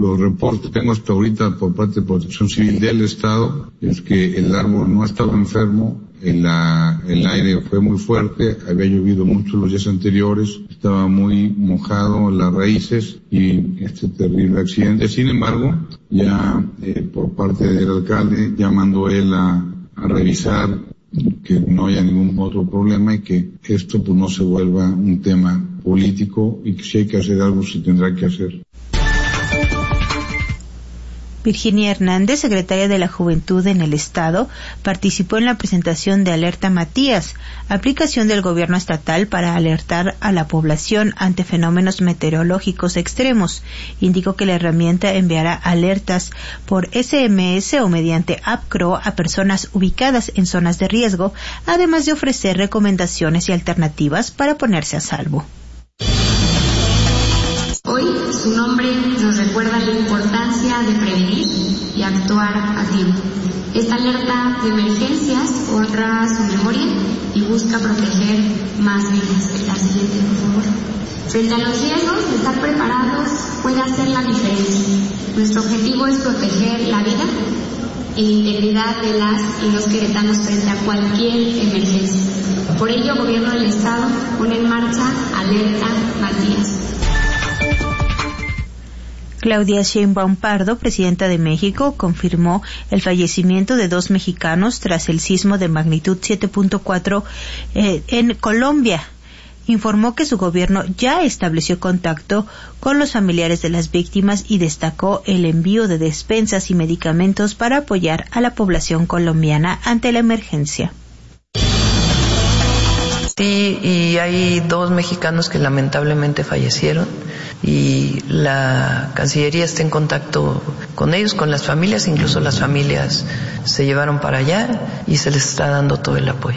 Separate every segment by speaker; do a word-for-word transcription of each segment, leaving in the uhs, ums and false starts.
Speaker 1: los reportes que tengo hasta ahorita por parte de Protección Civil del Estado es que el árbol no estaba enfermo, el, la, el aire fue muy fuerte, había llovido mucho los días anteriores, estaba muy mojado las raíces y este terrible accidente. Sin embargo, ya eh, por parte del alcalde ya mandó él a, a revisar que no haya ningún otro problema y que esto pues no se vuelva un tema político y que si hay que hacer algo se tendrá que hacer.
Speaker 2: Virginia Hernández, secretaria de la Juventud en el Estado, participó en la presentación de Alerta Matías, aplicación del gobierno estatal para alertar a la población ante fenómenos meteorológicos extremos. Indicó que la herramienta enviará alertas por ese eme ese o mediante app C R O a personas ubicadas en zonas de riesgo, además de ofrecer recomendaciones y alternativas para ponerse a salvo.
Speaker 3: Hoy su nombre nos recuerda la importancia de prevenir y actuar a tiempo. Esta alerta de emergencias honra su memoria y busca proteger más vidas. La siguiente, por favor. Frente a los riesgos, estar preparados puede hacer la diferencia. Nuestro objetivo es proteger la vida e integridad de las y los queretanos frente a cualquier emergencia. Por ello, el Gobierno del Estado pone en marcha Alerta Matías.
Speaker 2: Claudia Sheinbaum Pardo, presidenta de México, confirmó el fallecimiento de dos mexicanos tras el sismo de magnitud siete punto cuatro eh, en Colombia. Informó que su gobierno ya estableció contacto con los familiares de las víctimas y destacó el envío de despensas y medicamentos para apoyar a la población colombiana ante la emergencia.
Speaker 4: Sí, y hay dos mexicanos que lamentablemente fallecieron y la Cancillería está en contacto con ellos, con las familias, incluso las familias se llevaron para allá y se les está dando todo el apoyo.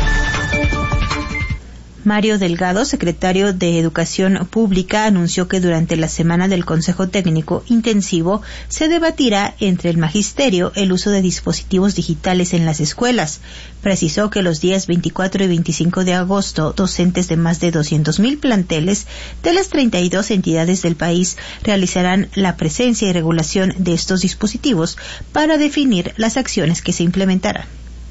Speaker 2: Mario Delgado, secretario de Educación Pública, anunció que durante la semana del Consejo Técnico Intensivo se debatirá entre el magisterio el uso de dispositivos digitales en las escuelas. Precisó que los días veinticuatro y veinticinco de agosto, docentes de más de doscientos mil planteles de las treinta y dos entidades del país realizarán la presencia y regulación de estos dispositivos para definir las acciones que se implementarán.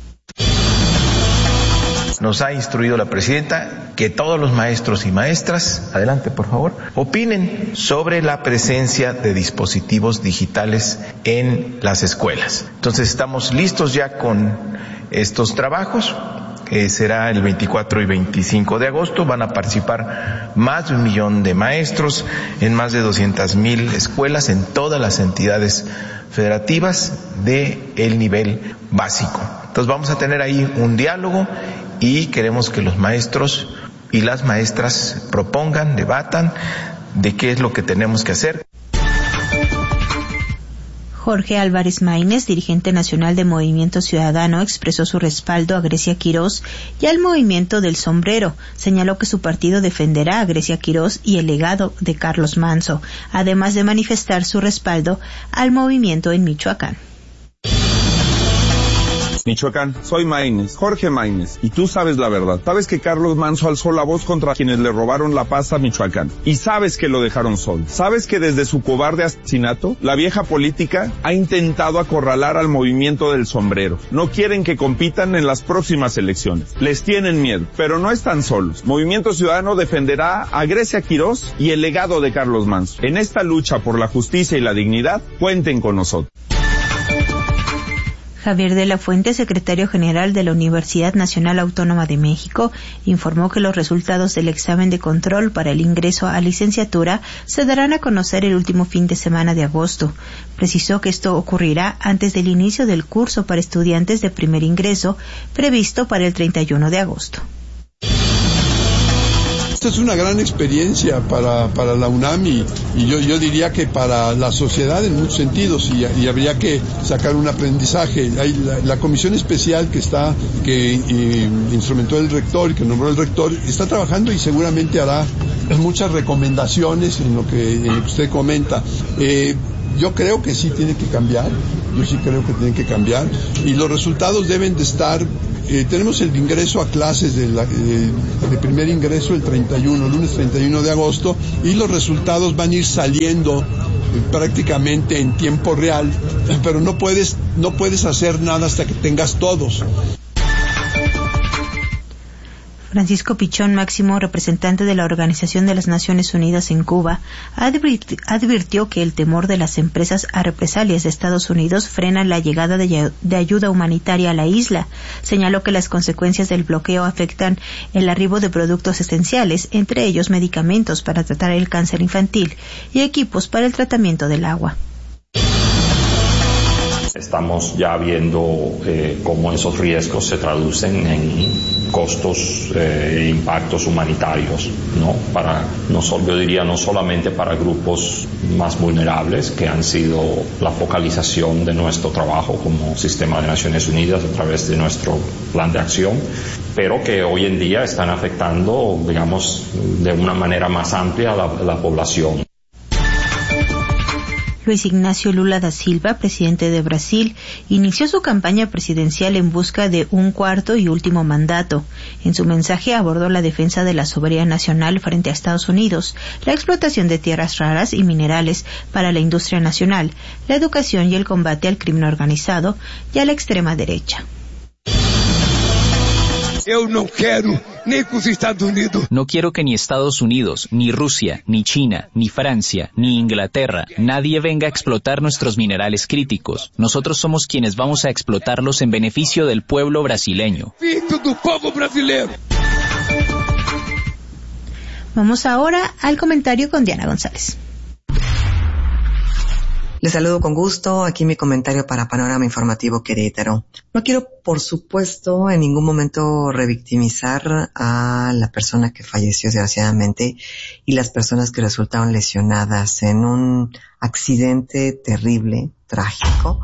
Speaker 5: Nos ha instruido la presidenta que todos los maestros y maestras, adelante por favor, opinen sobre la presencia de dispositivos digitales en las escuelas. Entonces estamos listos ya con estos trabajos. Eh, será el veinticuatro y veinticinco de agosto, van a participar más de un millón de maestros en más de doscientas mil escuelas en todas las entidades federativas de el nivel básico. Entonces vamos a tener ahí un diálogo y queremos que los maestros y las maestras propongan, debatan de qué es lo que tenemos que hacer.
Speaker 2: Jorge Álvarez Maínez, dirigente nacional de Movimiento Ciudadano, expresó su respaldo a Grecia Quirós y al movimiento del sombrero. Señaló que su partido defenderá a Grecia Quirós y el legado de Carlos Manso, además de manifestar su respaldo al movimiento en Michoacán.
Speaker 6: Michoacán, soy Maínez, Jorge Maínez, y tú sabes la verdad. Sabes que Carlos Manso alzó la voz contra quienes le robaron la paz a Michoacán, y sabes que lo dejaron solo. Sabes que desde su cobarde asesinato, la vieja política ha intentado acorralar al movimiento del sombrero. No quieren que compitan en las próximas elecciones. Les tienen miedo, pero no están solos. Movimiento Ciudadano defenderá a Grecia Quirós y el legado de Carlos Manso. En esta lucha por la justicia y la dignidad, cuenten con nosotros.
Speaker 2: Javier de la Fuente, secretario general de la Universidad Nacional Autónoma de México, informó que los resultados del examen de control para el ingreso a licenciatura se darán a conocer el último fin de semana de agosto. Precisó que esto ocurrirá antes del inicio del curso para estudiantes de primer ingreso, previsto para el treinta y uno de agosto.
Speaker 7: Esta es una gran experiencia para, para la UNAM y, y yo, yo diría que para la sociedad en muchos sentidos y, y habría que sacar un aprendizaje. Hay la, la comisión especial que está, que eh, instrumentó el rector y que nombró el rector, está trabajando y seguramente hará muchas recomendaciones en lo que, en lo que usted comenta. Eh, Yo creo que sí tiene que cambiar, yo sí creo que tiene que cambiar y los resultados deben de estar, eh, tenemos el ingreso a clases de, la, eh, de primer ingreso el treinta y uno, lunes treinta y uno de agosto y los resultados van a ir saliendo prácticamente en tiempo real, pero no puedes, no puedes hacer nada hasta que tengas todos.
Speaker 2: Francisco Pichón, máximo representante de la Organización de las Naciones Unidas en Cuba, advirti- advirtió que el temor de las empresas a represalias de Estados Unidos frena la llegada de, de ayuda humanitaria a la isla. Señaló que las consecuencias del bloqueo afectan el arribo de productos esenciales, entre ellos medicamentos para tratar el cáncer infantil y equipos para el tratamiento del agua.
Speaker 8: Estamos ya viendo eh, cómo esos riesgos se traducen en costos e eh, impactos humanitarios, ¿no? Para, no solo, yo diría, no solamente para grupos más vulnerables, que han sido la focalización de nuestro trabajo como Sistema de Naciones Unidas a través de nuestro plan de acción, pero que hoy en día están afectando, digamos, de una manera más amplia a la, a la población.
Speaker 2: Luis Ignacio Lula da Silva, presidente de Brasil, inició su campaña presidencial en busca de un cuarto y último mandato. En su mensaje abordó la defensa de la soberanía nacional frente a Estados Unidos, la explotación de tierras raras y minerales para la industria nacional, la educación y el combate al crimen organizado y a la extrema derecha.
Speaker 9: Yo no quiero ni con Estados Unidos.
Speaker 10: No quiero que ni Estados Unidos, ni Rusia, ni China, ni Francia, ni Inglaterra, nadie venga a explotar nuestros minerales críticos. Nosotros somos quienes vamos a explotarlos en beneficio del pueblo brasileño.
Speaker 9: Filho do povo brasileiro.
Speaker 2: Vamos ahora al comentario con Diana González.
Speaker 11: Les saludo con gusto, aquí mi comentario para Panorama Informativo Querétaro. No quiero, por supuesto, en ningún momento revictimizar a la persona que falleció desgraciadamente y las personas que resultaron lesionadas en un accidente terrible, trágico,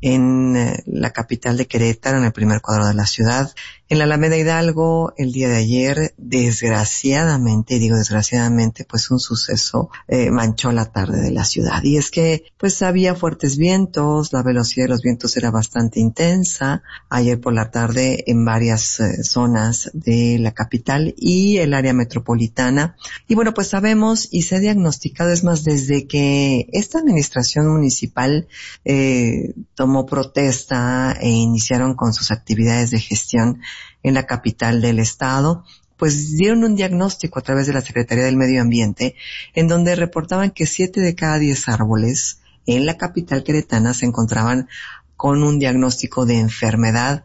Speaker 11: en la capital de Querétaro, en el primer cuadro de la ciudad. En la Alameda Hidalgo, el día de ayer, desgraciadamente, digo desgraciadamente, pues un suceso eh, manchó la tarde de la ciudad. Y es que, pues había fuertes vientos, la velocidad de los vientos era bastante intensa ayer por la tarde en varias eh, zonas de la capital y el área metropolitana. Y bueno, pues sabemos y se ha diagnosticado, es más, desde que esta administración municipal eh, tomó protesta e iniciaron con sus actividades de gestión en la capital del estado, pues dieron un diagnóstico a través de la Secretaría del Medio Ambiente, en donde reportaban que siete de cada diez árboles en la capital queretana se encontraban con un diagnóstico de enfermedad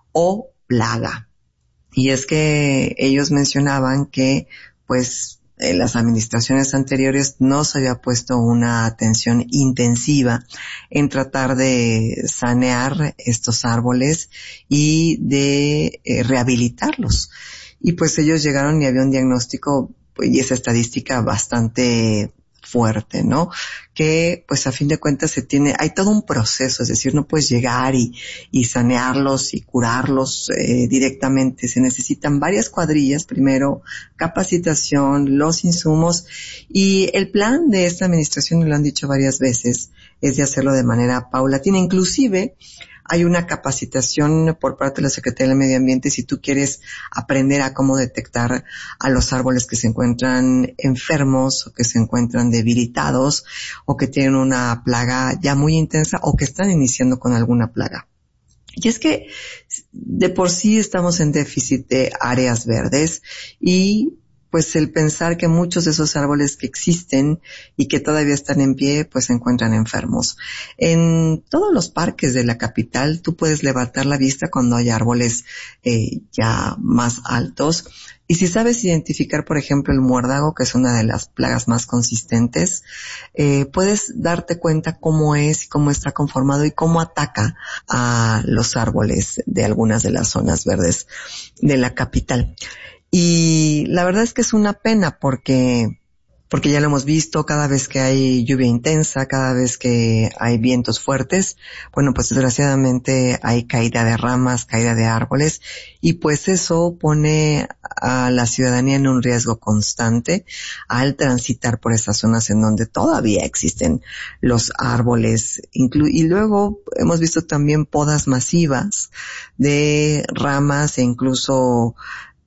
Speaker 11: o plaga. Y es que ellos mencionaban que, pues, en las administraciones anteriores no se había puesto una atención intensiva en tratar de sanear estos árboles y de eh, rehabilitarlos. Y pues ellos llegaron y había un diagnóstico pues, y esa estadística bastante fuerte, ¿no? Que pues a fin de cuentas se tiene, hay todo un proceso, es decir, no puedes llegar y, y sanearlos y curarlos eh, directamente, se necesitan varias cuadrillas, primero capacitación, los insumos y el plan de esta administración, y lo han dicho varias veces, es de hacerlo de manera paulatina, inclusive hay una capacitación por parte de la Secretaría del Medio Ambiente si tú quieres aprender a cómo detectar a los árboles que se encuentran enfermos o que se encuentran debilitados o que tienen una plaga ya muy intensa o que están iniciando con alguna plaga. Y es que de por sí estamos en déficit de áreas verdes y pues el pensar que muchos de esos árboles que existen y que todavía están en pie, pues se encuentran enfermos. En todos los parques de la capital, tú puedes levantar la vista cuando hay árboles eh, ya más altos. Y si sabes identificar, por ejemplo, el muérdago, que es una de las plagas más consistentes, eh, puedes darte cuenta cómo es y cómo está conformado y cómo ataca a los árboles de algunas de las zonas verdes de la capital. Y la verdad es que es una pena porque, porque ya lo hemos visto cada vez que hay lluvia intensa, cada vez que hay vientos fuertes, bueno, pues desgraciadamente hay caída de ramas, caída de árboles, y pues eso pone a la ciudadanía en un riesgo constante al transitar por esas zonas en donde todavía existen los árboles. Inclu- y luego hemos visto también podas masivas de ramas e incluso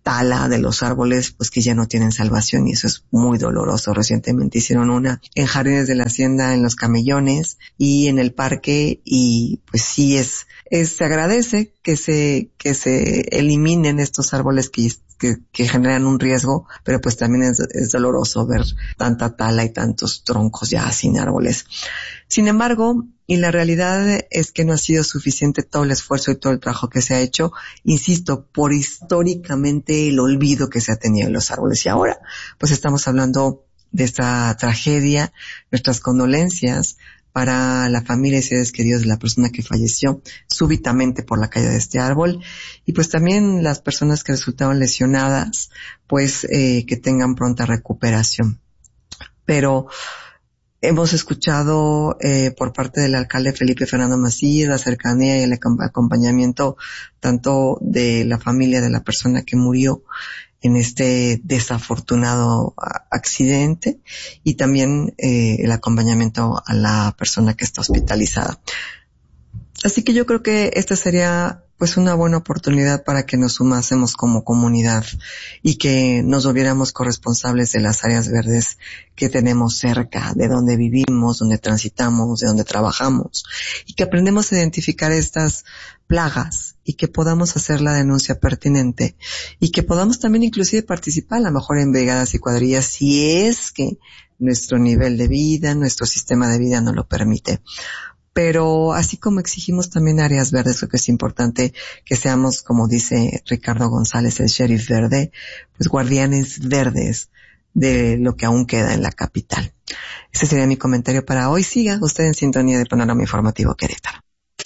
Speaker 11: tala de los árboles, pues que ya no tienen salvación, y eso es muy doloroso. Recientemente hicieron una en Jardines de la Hacienda, en Los Camellones y en el parque, y pues sí es, es se agradece que se, que se eliminen estos árboles que Que, que generan un riesgo, pero pues también es, es doloroso ver tanta tala y tantos troncos ya sin árboles. Sin embargo, y la realidad es que no ha sido suficiente todo el esfuerzo y todo el trabajo que se ha hecho, insisto, por históricamente el olvido que se ha tenido en los árboles. Y ahora, pues estamos hablando de esta tragedia, nuestras condolencias para la familia y seres queridos de la persona que falleció súbitamente por la caída de este árbol, y pues también las personas que resultaron lesionadas, pues eh, que tengan pronta recuperación. Pero hemos escuchado eh, por parte del alcalde Felipe Fernando Macías la cercanía y el acompañamiento tanto de la familia de la persona que murió en este desafortunado accidente, y también eh, el acompañamiento a la persona que está hospitalizada. Así que yo creo que esta sería pues una buena oportunidad para que nos sumásemos como comunidad y que nos volviéramos corresponsables de las áreas verdes que tenemos cerca, de donde vivimos, donde transitamos, de donde trabajamos, y que aprendemos a identificar estas plagas y que podamos hacer la denuncia pertinente y que podamos también inclusive participar a lo mejor en brigadas y cuadrillas si es que nuestro nivel de vida, nuestro sistema de vida nos lo permite. Pero así como exigimos también áreas verdes, creo que es importante que seamos, como dice Ricardo González, el sheriff verde, pues guardianes verdes de lo que aún queda en la capital. Ese sería mi comentario para hoy. Siga usted en sintonía de Panorama Informativo Querétaro.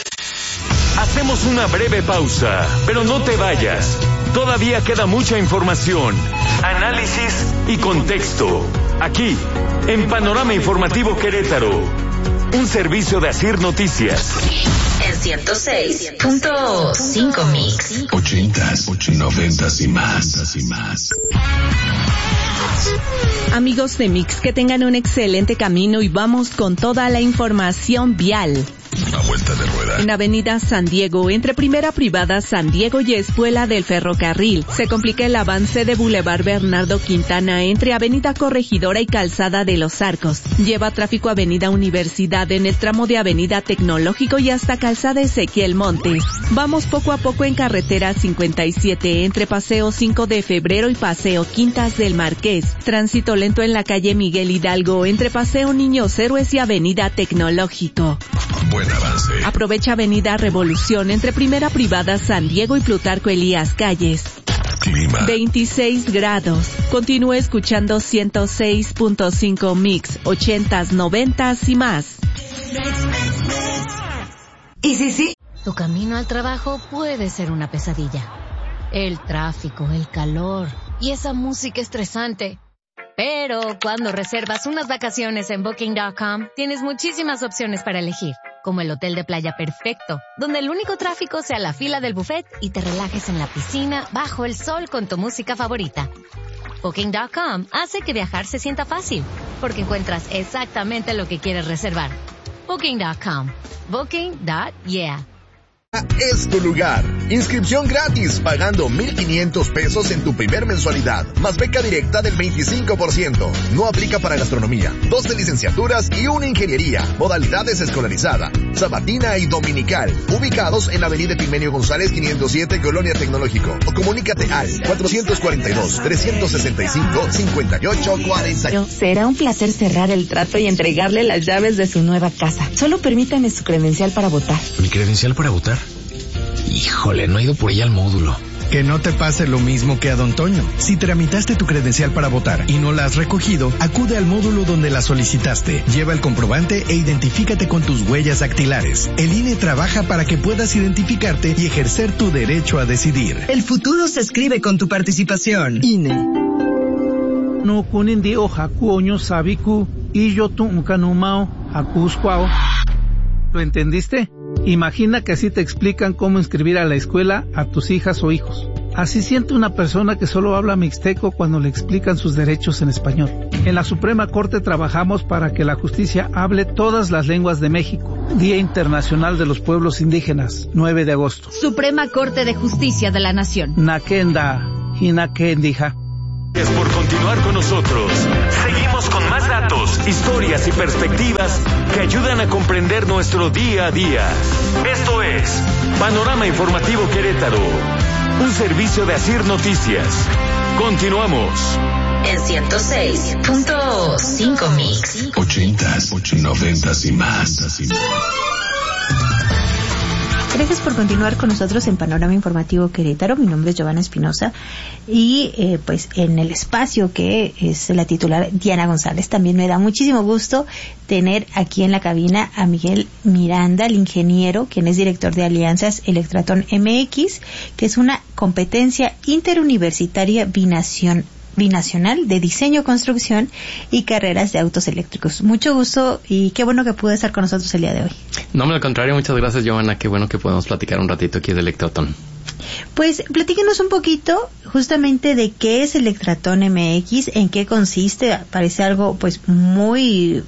Speaker 12: Hacemos una breve pausa, pero no te vayas. Todavía queda mucha información, análisis y contexto. Aquí, en Panorama Informativo Querétaro. Un servicio de Asir Noticias.
Speaker 13: En ciento seis punto cinco Mix.
Speaker 14: Ochentas, noventas y más. y más.
Speaker 15: Amigos de Mix, que tengan un excelente camino y vamos con toda la información vial.
Speaker 14: A vuelta de rueda.
Speaker 15: En Avenida San Diego, entre Primera Privada San Diego y Espuela del Ferrocarril, se complica el avance de Boulevard Bernardo Quintana entre Avenida Corregidora y Calzada de los Arcos. Lleva tráfico Avenida Universidad en el tramo de Avenida Tecnológico y hasta Calzada Ezequiel Montes. Vamos poco a poco en Carretera cincuenta y siete entre Paseo cinco de Febrero y Paseo Quintas del Marqués. Tránsito lento en la calle Miguel Hidalgo entre Paseo Niños Héroes y Avenida Tecnológico.
Speaker 14: Buen avance.
Speaker 15: Aprovecha Avenida Revolución entre Primera Privada San Diego y Plutarco Elías Calles.
Speaker 14: Clima.
Speaker 15: veintiséis grados. Continúa escuchando ciento seis punto cinco Mix, ochentas, noventas y más.
Speaker 16: Y sí, sí. Tu camino al trabajo puede ser una pesadilla. El tráfico, el calor y esa música estresante. Pero cuando reservas unas vacaciones en Booking punto com, tienes muchísimas opciones para elegir, como el hotel de playa perfecto, donde el único tráfico sea la fila del buffet y te relajes en la piscina bajo el sol con tu música favorita. Booking punto com hace que viajar se sienta fácil, porque encuentras exactamente lo que quieres reservar. Booking punto com. Booking punto yeah.
Speaker 17: Es tu lugar. Inscripción gratis, pagando mil quinientos pesos en tu primer mensualidad, más beca directa del veinticinco por ciento. No aplica para gastronomía, dos de licenciaturas y una ingeniería. Modalidades escolarizada, sabatina y dominical. Ubicados en Avenida Epigmenio González quinientos siete, Colonia Tecnológico. O comunícate al cuatrocientos cuarenta y dos, trescientos sesenta y cinco, cincuenta y ocho cuarenta.
Speaker 18: Será un placer cerrar el trato y entregarle las llaves de su nueva casa. Solo permítame su credencial para votar.
Speaker 19: ¿Mi credencial para votar? Híjole, no he ido por ella al módulo.
Speaker 20: Que no te pase lo mismo que a Don Toño. Si tramitaste tu credencial para votar y no la has recogido, acude al módulo donde la solicitaste. Lleva el comprobante e identifícate con tus huellas dactilares. El I N E trabaja para que puedas identificarte y ejercer tu derecho a decidir.
Speaker 21: El futuro se escribe con tu participación.
Speaker 20: I N E.
Speaker 22: No kunindi o haku oño sabiku y yo tu ukanumao hakuskwao. ¿Lo entendiste? Imagina que así te explican cómo inscribir a la escuela a tus hijas o hijos. Así siente una persona que solo habla mixteco cuando le explican sus derechos en español. En la Suprema Corte trabajamos para que la justicia hable todas las lenguas de México. Día Internacional de los Pueblos Indígenas, nueve de agosto.
Speaker 23: Suprema Corte de Justicia de la Nación.
Speaker 22: Nakenda, hina kendija.
Speaker 12: Gracias por continuar con nosotros. Seguimos con más datos, historias y perspectivas que ayudan a comprender nuestro día a día. Esto es Panorama Informativo Querétaro, un servicio de Asir Noticias. Continuamos.
Speaker 13: En ciento seis punto cinco Mix.
Speaker 14: Ochentas, noventas y más.
Speaker 2: Gracias por continuar con nosotros en Panorama Informativo Querétaro. Mi nombre es Giovanna Espinosa y eh, pues en el espacio que es la titular Diana González. También me da muchísimo gusto tener aquí en la cabina a Miguel Miranda, el ingeniero, quien es director de Alianzas Electratón M X, que es una competencia interuniversitaria binación binacional de diseño, construcción y carreras de autos eléctricos. Mucho gusto y qué bueno que pude estar con nosotros el día de hoy.
Speaker 19: No, al contrario, muchas gracias, Giovanna. Qué bueno que podemos platicar un ratito aquí de Electratón.
Speaker 2: Pues platíquenos un poquito justamente de qué es Electratón M X, en qué consiste. Parece algo pues muy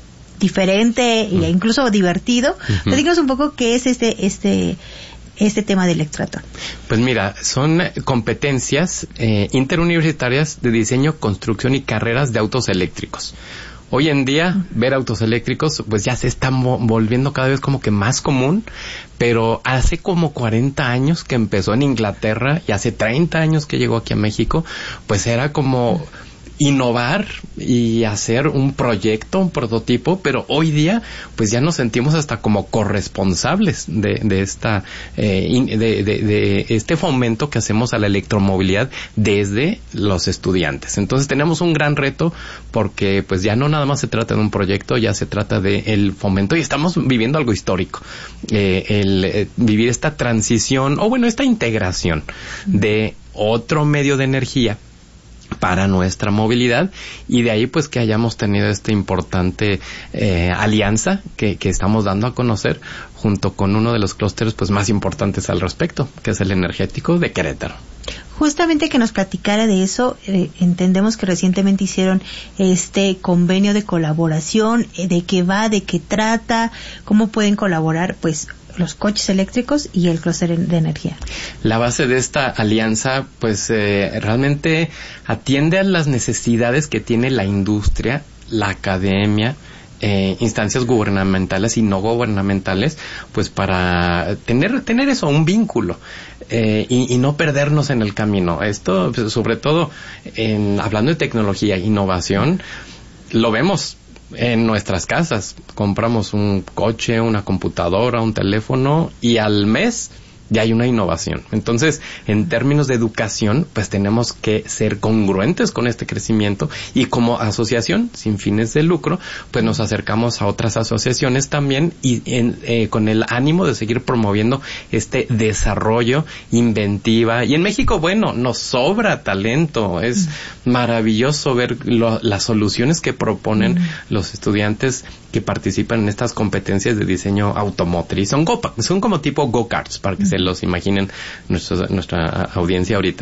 Speaker 2: diferente e uh-huh. incluso divertido. Uh-huh. Platíquenos un poco qué es este este este tema de Electratón.
Speaker 19: Pues mira, son competencias eh, interuniversitarias de diseño, construcción y carreras de autos eléctricos. Hoy en día, ver autos eléctricos, pues ya se está volviendo cada vez como que más común, pero hace como cuarenta años que empezó en Inglaterra y hace treinta años que llegó aquí a México, pues era como innovar y hacer un proyecto, un prototipo, pero hoy día pues ya nos sentimos hasta como corresponsables de, de esta eh, de, de, de este fomento que hacemos a la electromovilidad desde los estudiantes. Entonces tenemos un gran reto porque pues ya no nada más se trata de un proyecto, ya se trata de el fomento y estamos viviendo algo histórico, eh, el eh, vivir esta transición o bueno esta integración de otro medio de energía para nuestra movilidad y de ahí pues que hayamos tenido esta importante eh, alianza que, que estamos dando a conocer junto con uno de los clústeres pues más importantes al respecto, que es el energético de Querétaro.
Speaker 2: Justamente que nos platicara de eso, eh, entendemos que recientemente hicieron este convenio de colaboración, eh, de qué va, de qué trata, cómo pueden colaborar pues los coches eléctricos y el clúster de energía.
Speaker 19: La base de esta alianza pues eh, realmente atiende a las necesidades que tiene la industria, la academia, eh, instancias gubernamentales y no gubernamentales, pues para tener tener eso, un vínculo eh, y, y no perdernos en el camino. Esto, pues, sobre todo, en, hablando de tecnología e innovación, lo vemos en nuestras casas. Compramos un coche, una computadora, un teléfono y al mes ya hay una innovación. Entonces, en términos de educación, pues tenemos que ser congruentes con este crecimiento y como asociación sin fines de lucro, pues nos acercamos a otras asociaciones también y en, eh, con el ánimo de seguir promoviendo este desarrollo, inventiva. Y en México, bueno, nos sobra talento. Es mm. maravilloso ver lo, las soluciones que proponen mm. los estudiantes que participan en estas competencias de diseño automotriz. Son, go, son como tipo go-karts, para que mm. se los imaginen nuestra, nuestra audiencia ahorita.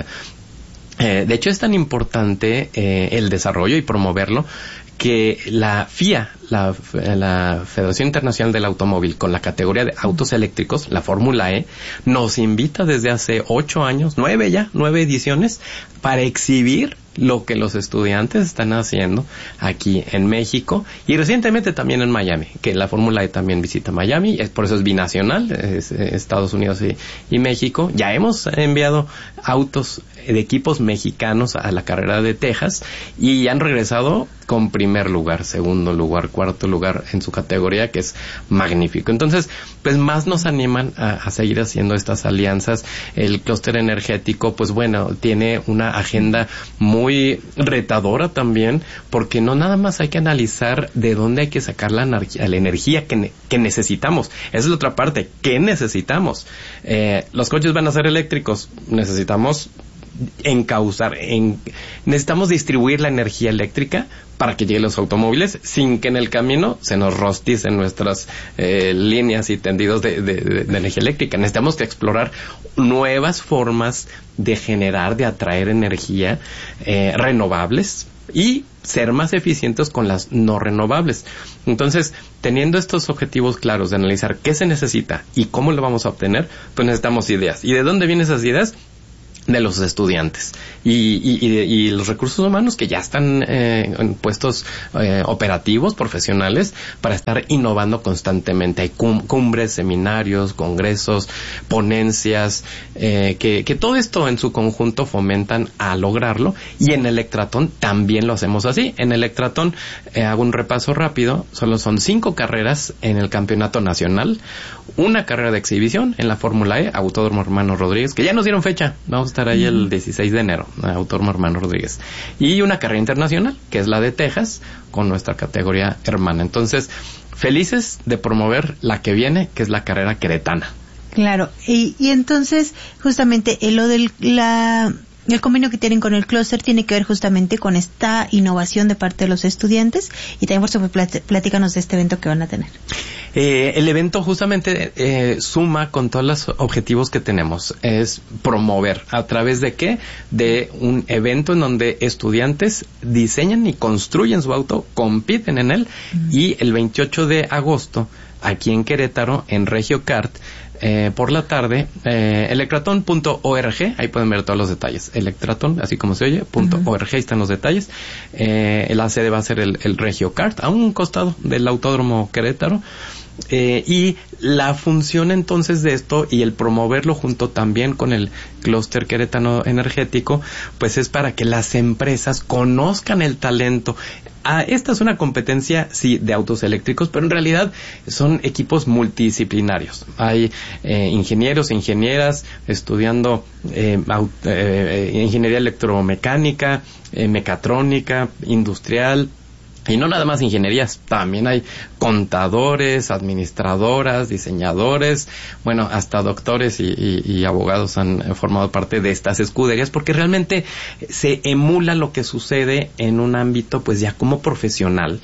Speaker 19: Eh, de hecho, es tan importante eh, el desarrollo y promoverlo que la F I A, la, la Federación Internacional del Automóvil, con la categoría de autos eléctricos, la Fórmula E, nos invita desde hace ocho años, nueve ya, nueve ediciones, para exhibir lo que los estudiantes están haciendo aquí en México y recientemente también en Miami, que la Fórmula E también visita Miami, es, por eso es binacional, es, es Estados Unidos y, y México. Ya hemos enviado autos de equipos mexicanos a la carrera de Texas y han regresado con primer lugar, segundo lugar, cuarto lugar en su categoría, que es magnífico. Entonces, pues más nos animan a, a seguir haciendo estas alianzas. El clúster energético, pues bueno, tiene una agenda muy retadora también, porque no nada más hay que analizar de dónde hay que sacar la, energía, la energía que, ne- que necesitamos. Esa es la otra parte. ¿Qué necesitamos? Eh, los coches van a ser eléctricos. Necesitamos encauzar, en, necesitamos distribuir la energía eléctrica para que lleguen los automóviles sin que en el camino se nos rosticen nuestras eh, líneas y tendidos de, de, de, de energía eléctrica. Necesitamos que explorar nuevas formas de generar, de atraer energía eh, renovables y ser más eficientes con las no renovables. Entonces, teniendo estos objetivos claros de analizar qué se necesita y cómo lo vamos a obtener, pues necesitamos ideas. ¿Y de dónde vienen esas ideas? de los estudiantes y, y, y, y los recursos humanos que ya están eh, en puestos eh, operativos, profesionales, para estar innovando constantemente. Hay cum- cumbres, seminarios, congresos, ponencias, eh, que, que todo esto en su conjunto fomentan a lograrlo, y en Electratón también lo hacemos así. En Electratón, eh, hago un repaso rápido, solo son cinco carreras en el campeonato nacional, una carrera de exhibición en la Fórmula E, Autódromo Hermano Rodríguez, que ya nos dieron fecha, vamos a estar ahí el dieciséis de enero, Autódromo Hermano Rodríguez, y una carrera internacional, que es la de Texas, con nuestra categoría hermana. Entonces, felices de promover la que viene, que es la carrera queretana.
Speaker 2: Claro, y, y entonces, justamente, eh, lo del, la... el convenio que tienen con el clúster tiene que ver justamente con esta innovación de parte de los estudiantes, y también por supuesto platícanos de este evento que van a tener.
Speaker 19: Eh, el evento justamente eh, suma con todos los objetivos que tenemos, es promover, ¿a través de qué? De un evento en donde estudiantes diseñan y construyen su auto, compiten en él, uh-huh. Y el veintiocho de agosto, aquí en Querétaro, en Regio Kart, Eh, por la tarde, eh, electratón punto org, ahí pueden ver todos los detalles. Electratón, así como se oye, punto uh-huh. org, ahí están los detalles. Eh, la sede va a ser el, el Regio Kart, a un costado del Autódromo Querétaro. Eh, y la función entonces de esto y el promoverlo junto también con el clúster queretano energético, pues es para que las empresas conozcan el talento. Ah, esta es una competencia, sí, de autos eléctricos, pero en realidad son equipos multidisciplinarios. Hay eh, ingenieros e ingenieras estudiando eh, aut- eh, eh, ingeniería electromecánica, eh, mecatrónica, industrial. Y no nada más ingenierías, también hay contadores, administradoras, diseñadores, bueno, hasta doctores y, y, y abogados han formado parte de estas escuderías, porque realmente se emula lo que sucede en un ámbito pues ya como profesional.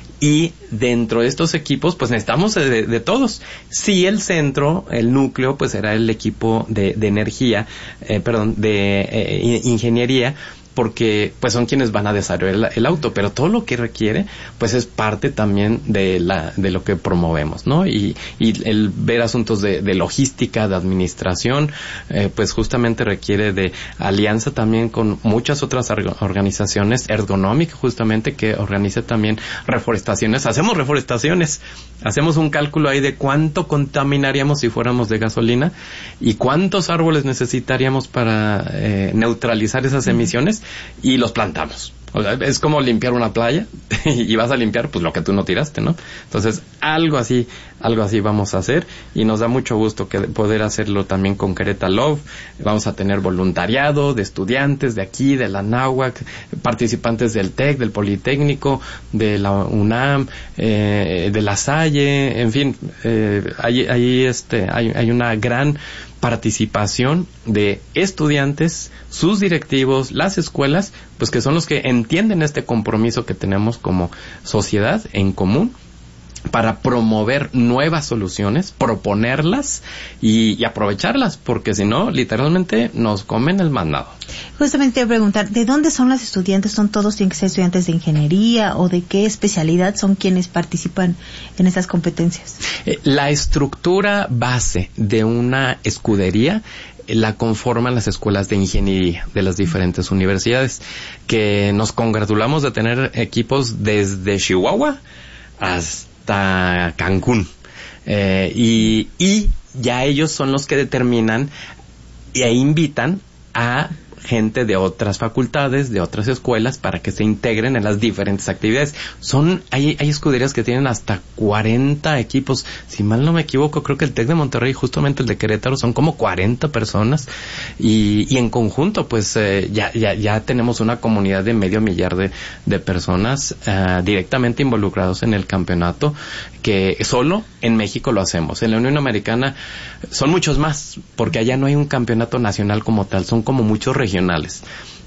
Speaker 19: Y dentro de estos equipos, pues necesitamos de, de todos. Sí, el centro, el núcleo, pues será el equipo de, de energía, eh, perdón, de eh, ingeniería, porque pues son quienes van a desarrollar el, el auto, pero todo lo que requiere pues es parte también de la de lo que promovemos, ¿no? Y, y el ver asuntos de, de logística, de administración, eh, pues justamente requiere de alianza también con muchas otras organizaciones, Ergonómica justamente, que organiza también reforestaciones. Hacemos reforestaciones, hacemos un cálculo ahí de cuánto contaminaríamos si fuéramos de gasolina y cuántos árboles necesitaríamos para eh, neutralizar esas emisiones, y los plantamos. O sea, es como limpiar una playa y vas a limpiar pues lo que tú no tiraste, ¿no? Entonces, algo así, algo así vamos a hacer, y nos da mucho gusto que poder hacerlo también con Querétaro Love. Vamos a tener voluntariado de estudiantes de aquí, de la Náhuac, participantes del TEC, del Politécnico, de la UNAM, eh, de la Salle, en fin, eh, ahí, ahí este, hay, hay una gran participación de estudiantes, sus directivos, las escuelas, pues que son los que entienden este compromiso que tenemos como sociedad en común para promover nuevas soluciones, proponerlas y, y aprovecharlas, porque si no, literalmente nos comen el mandado.
Speaker 2: Justamente te voy a preguntar, ¿de dónde son los estudiantes? ¿Son todos, tienen que ser estudiantes de ingeniería, o de qué especialidad son quienes participan en estas competencias?
Speaker 19: Eh, la estructura base de una escudería la conforman las escuelas de ingeniería de las diferentes universidades, que nos congratulamos de tener equipos desde Chihuahua hasta Cancún, eh, y, y ya ellos son los que determinan e invitan a gente de otras facultades, de otras escuelas, para que se integren en las diferentes actividades. Son, hay, hay escuderías que tienen hasta cuarenta equipos. Si mal no me equivoco, creo que el TEC de Monterrey, justamente el de Querétaro, son como cuarenta personas. Y, y en conjunto, pues, eh, ya, ya, ya tenemos una comunidad de medio millar de, de personas, uh, directamente involucrados en el campeonato, que solo en México lo hacemos. En la Unión Americana son muchos más, porque allá no hay un campeonato nacional como tal, son como muchos regionales.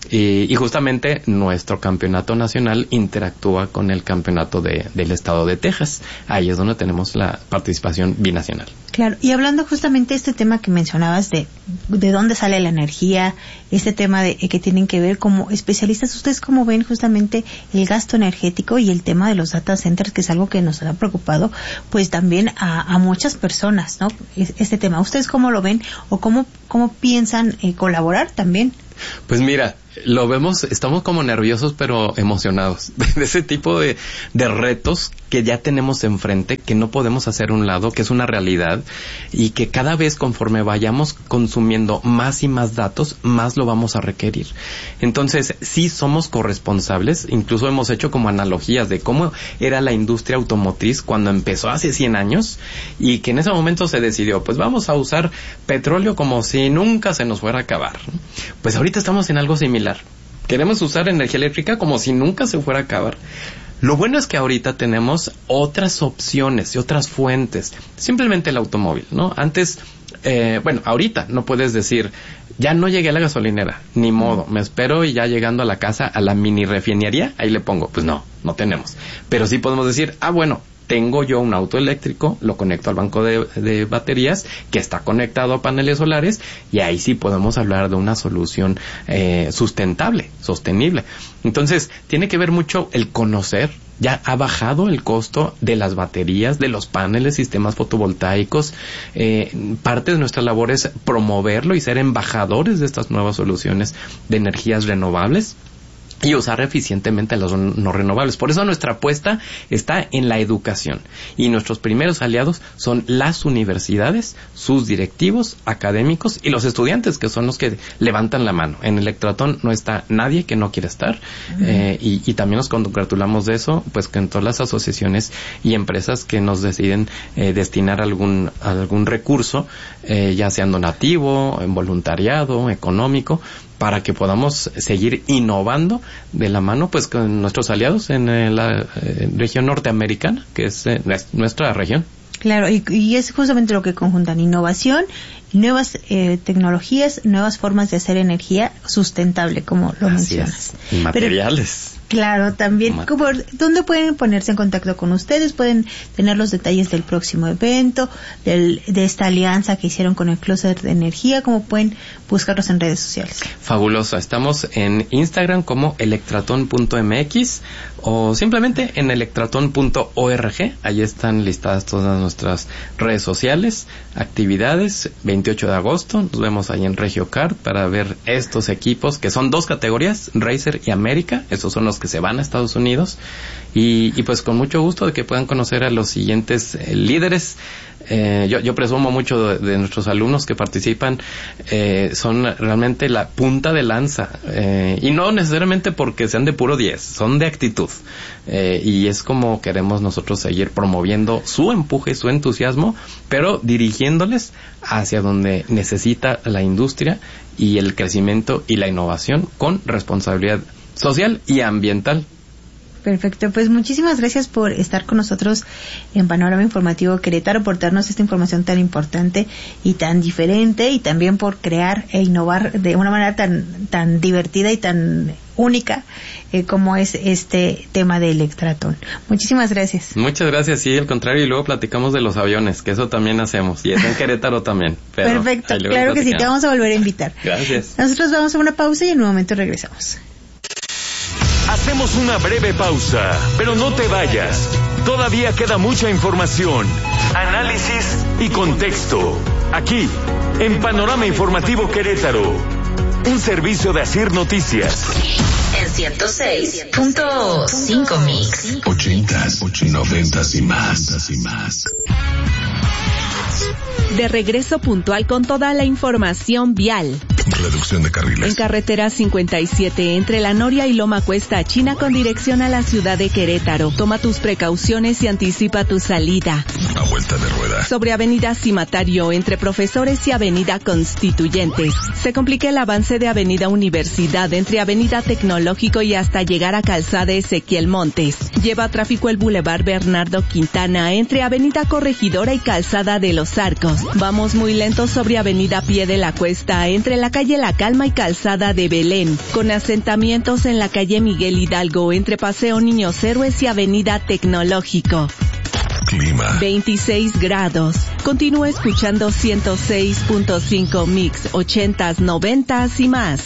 Speaker 19: Y, y justamente nuestro campeonato nacional interactúa con el campeonato de, del estado de Texas. Ahí es donde tenemos la participación binacional.
Speaker 2: Claro, y hablando justamente de este tema que mencionabas de de dónde sale la energía, este tema de que tienen que ver como especialistas, ¿ustedes cómo ven justamente el gasto energético y el tema de los data centers, que es algo que nos ha preocupado pues también a, a muchas personas, ¿no? Este tema, ¿ustedes cómo lo ven o cómo cómo piensan eh, colaborar también?
Speaker 19: Pues mira, lo vemos, estamos como nerviosos pero emocionados de ese tipo de, de retos que ya tenemos enfrente, que no podemos hacer a un lado, que es una realidad, y que cada vez conforme vayamos consumiendo más y más datos, más lo vamos a requerir. Entonces, sí somos corresponsables, incluso hemos hecho como analogías de cómo era la industria automotriz cuando empezó hace cien años, y que en ese momento se decidió, pues vamos a usar petróleo como si nunca se nos fuera a acabar. Pues ahorita estamos en algo similar. Queremos usar energía eléctrica como si nunca se fuera a acabar. Lo bueno es que ahorita tenemos otras opciones y otras fuentes. Simplemente el automóvil, ¿no? Antes, eh, bueno, ahorita no puedes decir, ya no llegué a la gasolinera, ni modo, me espero y ya llegando a la casa, a la mini refinería, ahí le pongo. Pues no, no tenemos. Pero sí podemos decir, ah, bueno, tengo yo un auto eléctrico, lo conecto al banco de, de baterías que está conectado a paneles solares, y ahí sí podemos hablar de una solución eh, sustentable, sostenible. Entonces, tiene que ver mucho el conocer. Ya ha bajado el costo de las baterías, de los paneles, sistemas fotovoltaicos. Eh, parte de nuestra labor es promoverlo y ser embajadores de estas nuevas soluciones de energías renovables y usar eficientemente los no renovables. Por eso nuestra apuesta está en la educación, y nuestros primeros aliados son las universidades, sus directivos, académicos y los estudiantes, que son los que levantan la mano. En Electratón no está nadie que no quiera estar, uh-huh. eh, y, y también nos congratulamos de eso, pues que en todas las asociaciones y empresas que nos deciden eh, destinar algún algún recurso, eh, ya sea en donativo, en voluntariado, económico, para que podamos seguir innovando de la mano pues con nuestros aliados en eh, la eh, región norteamericana, que es eh, nuestra región.
Speaker 2: Claro, y, y es justamente lo que conjuntan: innovación, nuevas eh, tecnologías, nuevas formas de hacer energía sustentable, como lo Así mencionas.
Speaker 19: Es. Y materiales.
Speaker 2: Pero, claro, también, ¿cómo, ¿dónde pueden ponerse en contacto con ustedes? Pueden tener los detalles del próximo evento, del, de esta alianza que hicieron con el Clúster de Energía. ¿Cómo pueden buscarlos en redes sociales?
Speaker 19: Fabuloso, estamos en Instagram como electratón punto m x o simplemente en electratón punto org. Ahí están listadas todas nuestras redes sociales, actividades. Veintiocho de agosto nos vemos ahí en RegioCard para ver estos equipos, que son dos categorías, Racer y América. Esos son los que se van a Estados Unidos, y, y pues con mucho gusto de que puedan conocer a los siguientes eh, líderes. Eh, yo, yo presumo mucho de, de nuestros alumnos que participan, eh, son realmente la punta de lanza, eh, y no necesariamente porque sean de puro diez, son de actitud, eh, y es como queremos nosotros seguir promoviendo su empuje, su entusiasmo, pero dirigiéndoles hacia donde necesita la industria y el crecimiento y la innovación con responsabilidad social y ambiental.
Speaker 2: Perfecto, pues muchísimas gracias por estar con nosotros en Panorama Informativo Querétaro, por darnos esta información tan importante y tan diferente, y también por crear e innovar de una manera tan tan divertida y tan única eh, como es este tema de Electratón. Muchísimas gracias.
Speaker 19: Muchas gracias, sí, al contrario, y luego platicamos de los aviones, que eso también hacemos, y es en Querétaro también. Pero
Speaker 2: perfecto, claro que sí, te vamos a volver a invitar.
Speaker 19: Gracias.
Speaker 2: Nosotros vamos a una pausa y en un momento regresamos.
Speaker 12: Hacemos una breve pausa, pero no te vayas. Todavía queda mucha información, análisis y contexto. Aquí, en Panorama Informativo Querétaro, un servicio de Asir Noticias.
Speaker 13: En ciento seis punto cinco Mix.
Speaker 14: Ochentas, noventas y más, y más.
Speaker 15: De regreso puntual con toda la información vial.
Speaker 14: Reducción de carriles.
Speaker 15: En carretera cincuenta y siete entre La Noria y Loma Cuesta China con dirección a la ciudad de Querétaro. Toma tus precauciones y anticipa tu salida.
Speaker 14: A vuelta de rueda.
Speaker 15: Sobre Avenida Cimatario entre Profesores y Avenida Constituyentes. Se complica el avance de Avenida Universidad entre Avenida Tecnológico y hasta llegar a Calzada Ezequiel Montes. Lleva tráfico el Boulevard Bernardo Quintana entre Avenida Corregidora y Calzada de los Arcos. Vamos muy lentos sobre Avenida Pie de la Cuesta entre la calle calle La Calma y calzada de Belén, con asentamientos en la calle Miguel Hidalgo entre Paseo Niños Héroes y Avenida Tecnológico.
Speaker 14: Clima.
Speaker 15: veintiséis grados. Continúa escuchando ciento seis punto cinco Mix, ochentas, noventas y más.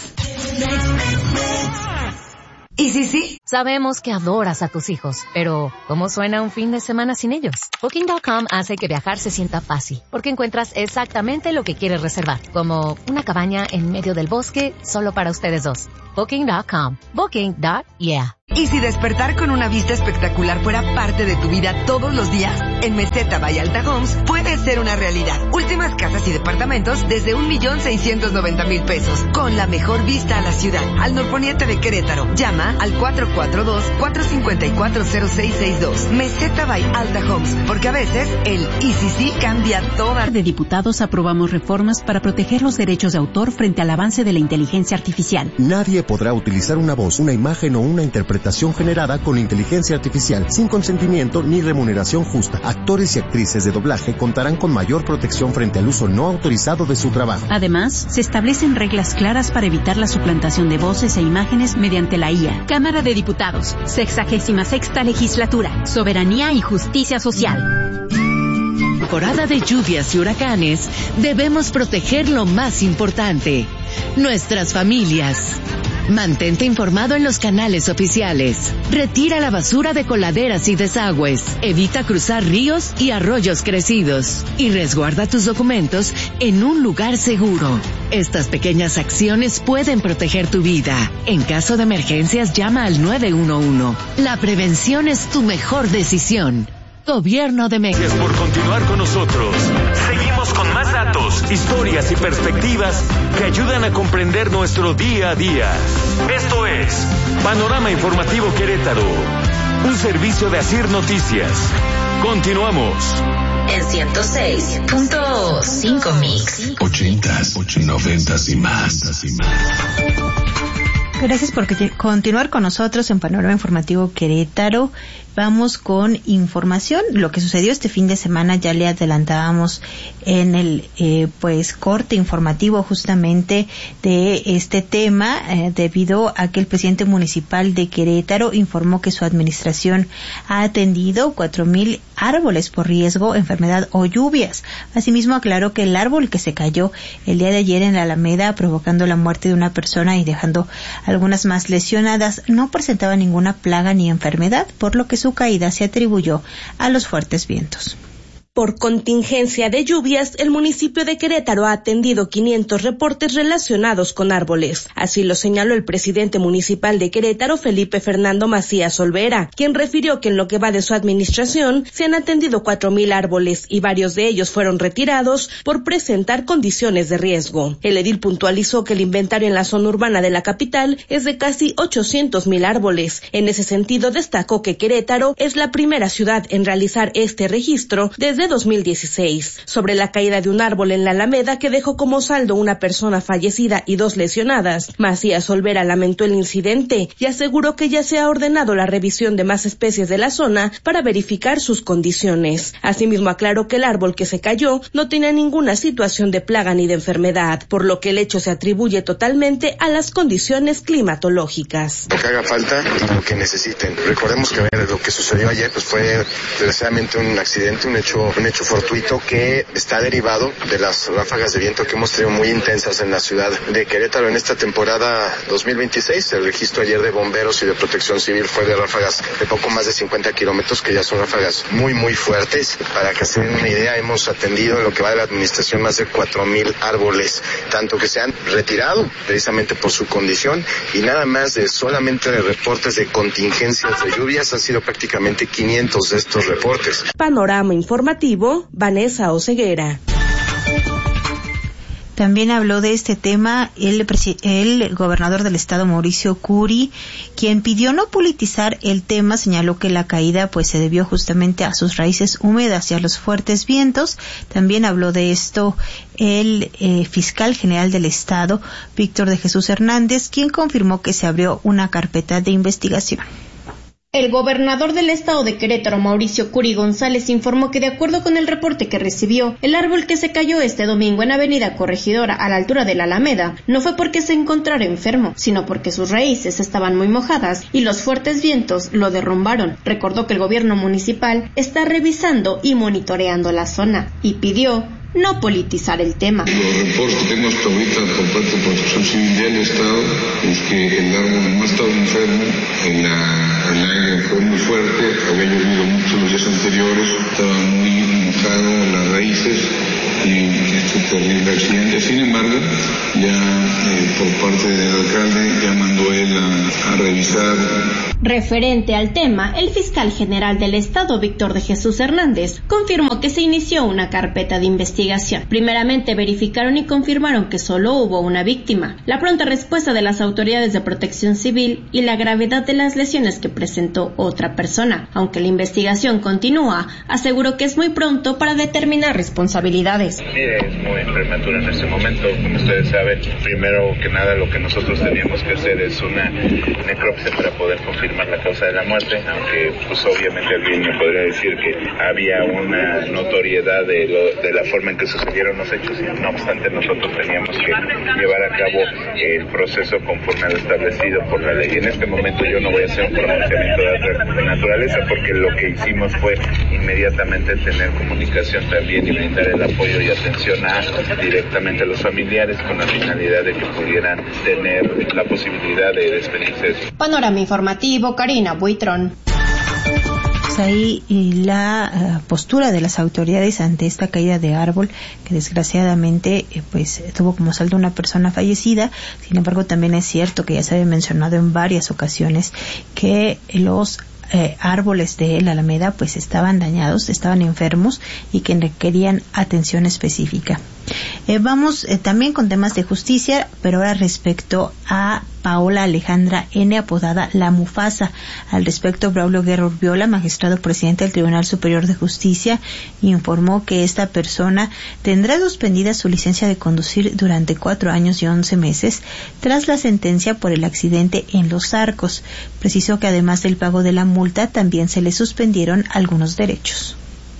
Speaker 16: ¿Y sí, sí? Sabemos que adoras a tus hijos, pero ¿cómo suena un fin de semana sin ellos? Booking punto com hace que viajar se sienta fácil, porque encuentras exactamente lo que quieres reservar, como una cabaña en medio del bosque solo para ustedes dos. Booking punto com. Booking. Yeah.
Speaker 21: ¿Y si despertar con una vista espectacular fuera parte de tu vida todos los días? En Meseta by Alta Homes puede ser una realidad. Últimas casas y departamentos desde un millón seiscientos noventa mil pesos, con la mejor vista a la ciudad, al norponiente de Querétaro. Llama al cuatro cuatro dos, cuatro cinco cuatro, cero seis seis dos. Meseta by Alta Homes, porque a veces el y si sí cambia toda.
Speaker 1: De diputados aprobamos reformas para proteger los derechos de autor frente al avance de la inteligencia artificial.
Speaker 3: Nadie podrá utilizar una voz, una imagen o una interpretación generada con inteligencia artificial sin consentimiento ni remuneración justa. Actores y actrices de doblaje contarán con mayor protección frente al uso no autorizado de su trabajo.
Speaker 1: Además, se establecen reglas claras para evitar la suplantación de voces e imágenes mediante la I A. Cámara de Diputados, sexagésima sexta legislatura, soberanía y justicia social.
Speaker 23: Temporada de lluvias y huracanes, debemos proteger lo más importante, nuestras familias. Mantente informado en los canales oficiales. Retira la basura de coladeras y desagües. Evita cruzar ríos y arroyos crecidos. Y resguarda tus documentos en un lugar seguro. Estas pequeñas acciones pueden proteger tu vida. En caso de emergencias, llama al nueve uno uno. La prevención es tu mejor decisión. Gobierno de México.
Speaker 12: Gracias por continuar con nosotros. Seguimos con más datos, historias y perspectivas que ayudan a comprender nuestro día a día. Esto es Panorama Informativo Querétaro, un servicio de Asir Noticias. Continuamos.
Speaker 13: En ciento seis punto cinco Mix.
Speaker 14: Ochentas, noventas y más.
Speaker 2: Gracias por continuar con nosotros en Panorama Informativo Querétaro. Vamos con información. Lo que sucedió este fin de semana ya le adelantábamos en el eh, pues corte informativo justamente de este tema, eh, debido a que el presidente municipal de Querétaro informó que su administración ha atendido cuatro mil árboles por riesgo, enfermedad o lluvias. Asimismo aclaró que el árbol que se cayó el día de ayer en la Alameda provocando la muerte de una persona y dejando algunas más lesionadas no presentaba ninguna plaga ni enfermedad, por lo que su caída se atribuyó a los fuertes vientos.
Speaker 24: Por contingencia de lluvias, el municipio de Querétaro ha atendido quinientos reportes relacionados con árboles. Así lo señaló el presidente municipal de Querétaro, Felipe Fernando Macías Olvera, quien refirió que en lo que va de su administración se han atendido cuatro mil árboles y varios de ellos fueron retirados por presentar condiciones de riesgo. El edil puntualizó que el inventario en la zona urbana de la capital es de casi ochocientos mil árboles. En ese sentido, destacó que Querétaro es la primera ciudad en realizar este registro desde dos mil dieciséis. Sobre la caída de un árbol en la Alameda que dejó como saldo una persona fallecida y dos lesionadas, Macías Olvera lamentó el incidente y aseguró que ya se ha ordenado la revisión de más especies de la zona para verificar sus condiciones. Asimismo aclaró que el árbol que se cayó no tenía ninguna situación de plaga ni de enfermedad, por lo que el hecho se atribuye totalmente a las condiciones climatológicas.
Speaker 25: Lo que haga falta y lo que necesiten. Recordemos que lo que sucedió ayer pues fue desgraciadamente un accidente, un hecho un hecho fortuito que está derivado de las ráfagas de viento que hemos tenido muy intensas en la ciudad de Querétaro en esta temporada dos mil veintiséis. El registro ayer de bomberos y de protección civil fue de ráfagas de poco más de cincuenta kilómetros, que ya son ráfagas muy muy fuertes. Para que se den una idea, hemos atendido en lo que va de la administración más de cuatro mil árboles, tanto que se han retirado precisamente por su condición, y nada más de solamente de reportes de contingencias de lluvias han sido prácticamente quinientos de estos reportes.
Speaker 24: Panorama informativo, Vanessa Oseguera.
Speaker 2: También habló de este tema el, el gobernador del estado, Mauricio Curi, quien pidió no politizar el tema. Señaló que la caída pues se debió justamente a sus raíces húmedas y a los fuertes vientos. También habló de esto el eh, fiscal general del estado, Víctor de Jesús Hernández, quien confirmó que se abrió una carpeta de investigación.
Speaker 4: El gobernador del estado de Querétaro, Mauricio Curi González, informó que de acuerdo con el reporte que recibió, el árbol que se cayó este domingo en Avenida Corregidora a la altura de la Alameda no fue porque se encontrara enfermo, sino porque sus raíces estaban muy mojadas y los fuertes vientos lo derrumbaron. Recordó que el gobierno municipal está revisando y monitoreando la zona y pidió no politizar el tema.
Speaker 5: Los reportes que tengo hasta ahorita por parte de Protección Civil del Estado es que el árbol no estaba enfermo, en la, el aire fue muy fuerte, había llovido mucho los días anteriores, estaba muy mojado en las raíces y este terrible accidente. Sin embargo, ya eh, por parte del alcalde ya mandó él a, a revisar.
Speaker 4: Referente al tema, el fiscal general del estado, Víctor de Jesús Hernández, confirmó que se inició una carpeta de investigación. Primeramente verificaron y confirmaron que solo hubo una víctima, la pronta respuesta de las autoridades de Protección Civil y la gravedad de las lesiones que presentó otra persona. Aunque la investigación continúa, aseguró que es muy pronto para determinar responsabilidades.
Speaker 6: Sí, es muy prematuro en este momento. Como ustedes saben, primero que nada lo que nosotros teníamos que hacer es una necropsia para poder confirmar la causa de la muerte, aunque pues obviamente alguien me podría decir que había una notoriedad de, lo, de la forma en que sucedieron los hechos, y no obstante nosotros teníamos que llevar a cabo el proceso conforme a lo establecido por la ley. En este momento yo no voy a hacer un pronunciamiento de naturaleza porque lo que hicimos fue inmediatamente tener comunicación también y brindar el apoyo y atención a directamente a los familiares con la finalidad de que pudieran tener la posibilidad de despedirse.
Speaker 4: Panorama informativo, Karina Buitrón.
Speaker 2: Pues ahí la uh, postura de las autoridades ante esta caída de árbol que desgraciadamente eh, pues tuvo como saldo una persona fallecida. Sin embargo, también es cierto que ya se había mencionado en varias ocasiones que los Eh, árboles de la Alameda pues estaban dañados, estaban enfermos y que requerían atención específica. Eh, vamos eh, también con temas de justicia, pero ahora respecto a Paola Alejandra N., apodada La Mufasa. Al respecto, Braulio Guerra Urbiola, magistrado presidente del Tribunal Superior de Justicia, informó que esta persona tendrá suspendida su licencia de conducir durante cuatro años y once meses tras la sentencia por el accidente en Los Arcos. Precisó que además del pago de la multa, también se le suspendieron algunos derechos.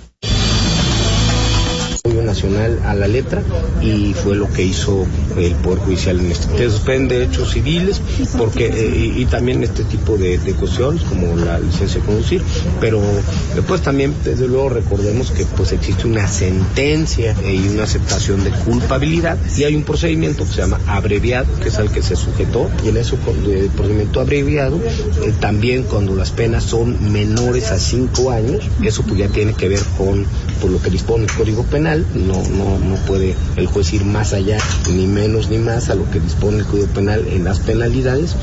Speaker 7: Nacional a la letra, y fue lo que hizo el Poder Judicial en este. Se suspende hechos civiles porque eh, y, y también este tipo de, de cuestiones como la licencia de conducir, pero después también desde luego recordemos que pues existe una sentencia eh, y una aceptación de culpabilidad, y hay un procedimiento que se llama abreviado, que es al que se sujetó, y en ese eh, procedimiento abreviado eh, también cuando las penas son menores a cinco años, eso pues ya tiene que ver con por lo que dispone el Código Penal. No, no, no puede el juez ir más allá, ni menos ni más a lo que dispone el Código Penal en las penalidades.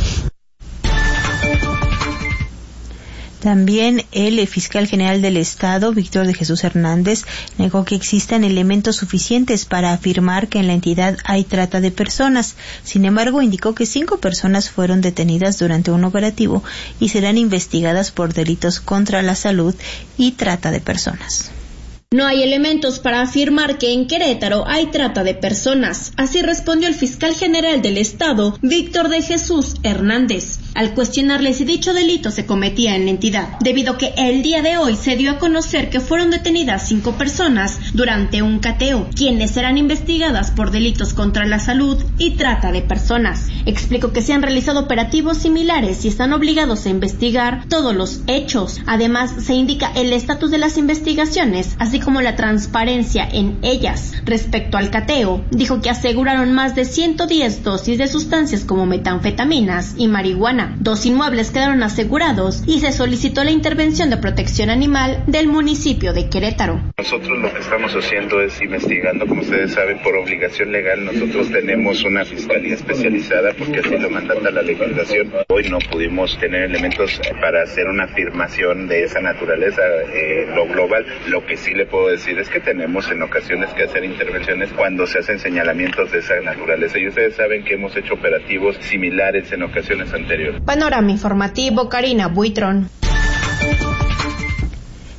Speaker 2: También el fiscal general del Estado, Víctor de Jesús Hernández, negó que existan elementos suficientes para afirmar que en la entidad hay trata de personas. Sin embargo, indicó que cinco personas fueron detenidas durante un operativo y serán investigadas por delitos contra la salud y trata de personas.
Speaker 4: No hay elementos para afirmar que en Querétaro hay trata de personas. Así respondió el fiscal general del Estado, Víctor de Jesús Hernández, al cuestionarle si dicho delito se cometía en la entidad, debido a que el día de hoy se dio a conocer que fueron detenidas cinco personas durante un cateo, quienes serán investigadas por delitos contra la salud y trata de personas. Explicó que se han realizado operativos similares y están obligados a investigar todos los hechos. Además, se indica el estatus de las investigaciones, así como la transparencia en ellas. Respecto al cateo, dijo que aseguraron más de ciento diez dosis de sustancias como metanfetaminas y marihuana. Dos inmuebles quedaron asegurados y se solicitó la intervención de protección animal del municipio de Querétaro.
Speaker 6: Nosotros lo que estamos haciendo es investigando, como ustedes saben, por obligación legal. Nosotros tenemos una fiscalía especializada porque así lo mandata la legislación. Hoy no pudimos tener elementos para hacer una afirmación de esa naturaleza, eh, lo global. Lo que sí le puedo decir es que tenemos en ocasiones que hacer intervenciones cuando se hacen señalamientos de esa naturaleza, y ustedes saben que hemos hecho operativos similares en ocasiones anteriores.
Speaker 4: Panorama informativo, Karina Buitrón.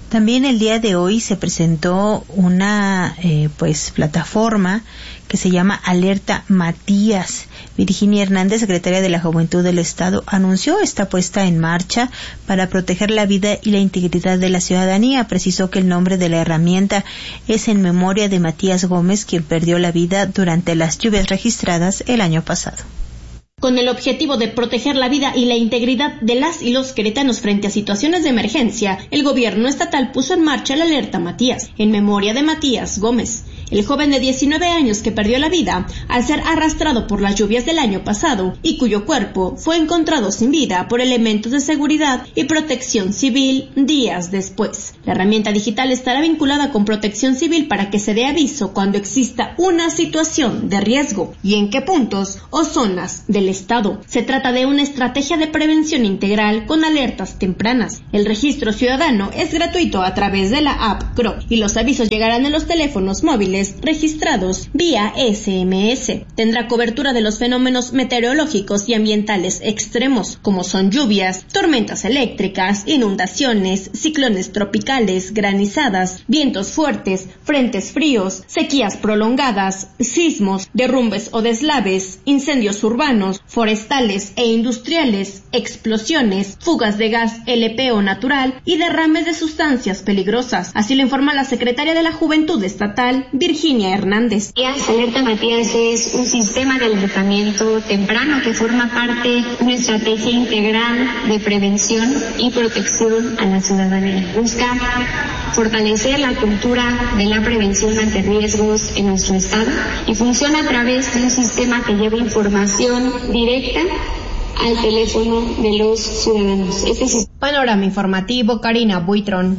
Speaker 2: También el día de hoy se presentó una eh, pues plataforma que se llama Alerta Matías. Virginia Hernández, secretaria de la Juventud del Estado, anunció esta puesta en marcha para proteger la vida y la integridad de la ciudadanía. Precisó que el nombre de la herramienta es en memoria de Matías Gómez, quien perdió la vida durante las lluvias registradas el año pasado.
Speaker 4: Con el objetivo de proteger la vida y la integridad de las y los queretanos frente a situaciones de emergencia, el gobierno estatal puso en marcha la Alerta Matías, en memoria de Matías Gómez, el joven de diecinueve años que perdió la vida al ser arrastrado por las lluvias del año pasado y cuyo cuerpo fue encontrado sin vida por elementos de seguridad y protección civil días después. La herramienta digital estará vinculada con Protección Civil para que se dé aviso cuando exista una situación de riesgo y en qué puntos o zonas del Estado. Se trata de una estrategia de prevención integral con alertas tempranas. El registro ciudadano es gratuito a través de la app C R O y los avisos llegarán en los teléfonos móviles registrados vía ese eme ese. Tendrá cobertura de los fenómenos meteorológicos y ambientales extremos, como son lluvias, tormentas eléctricas, inundaciones, ciclones tropicales, granizadas, vientos fuertes, frentes fríos, sequías prolongadas, sismos, derrumbes o deslaves, incendios urbanos, forestales e industriales, explosiones, fugas de gas ele pe o natural y derrames de sustancias peligrosas. Así lo informa la secretaria de la Juventud Estatal, Virginia Hernández.
Speaker 8: Alerta Matías es un sistema de alertamiento temprano que forma parte de una estrategia integral de prevención y protección a la ciudadanía. Busca fortalecer la cultura de la prevención ante riesgos en nuestro estado y funciona a través de un sistema que lleva información directa al teléfono de los ciudadanos. Este es...
Speaker 4: Panorama informativo, Karina Buitrón.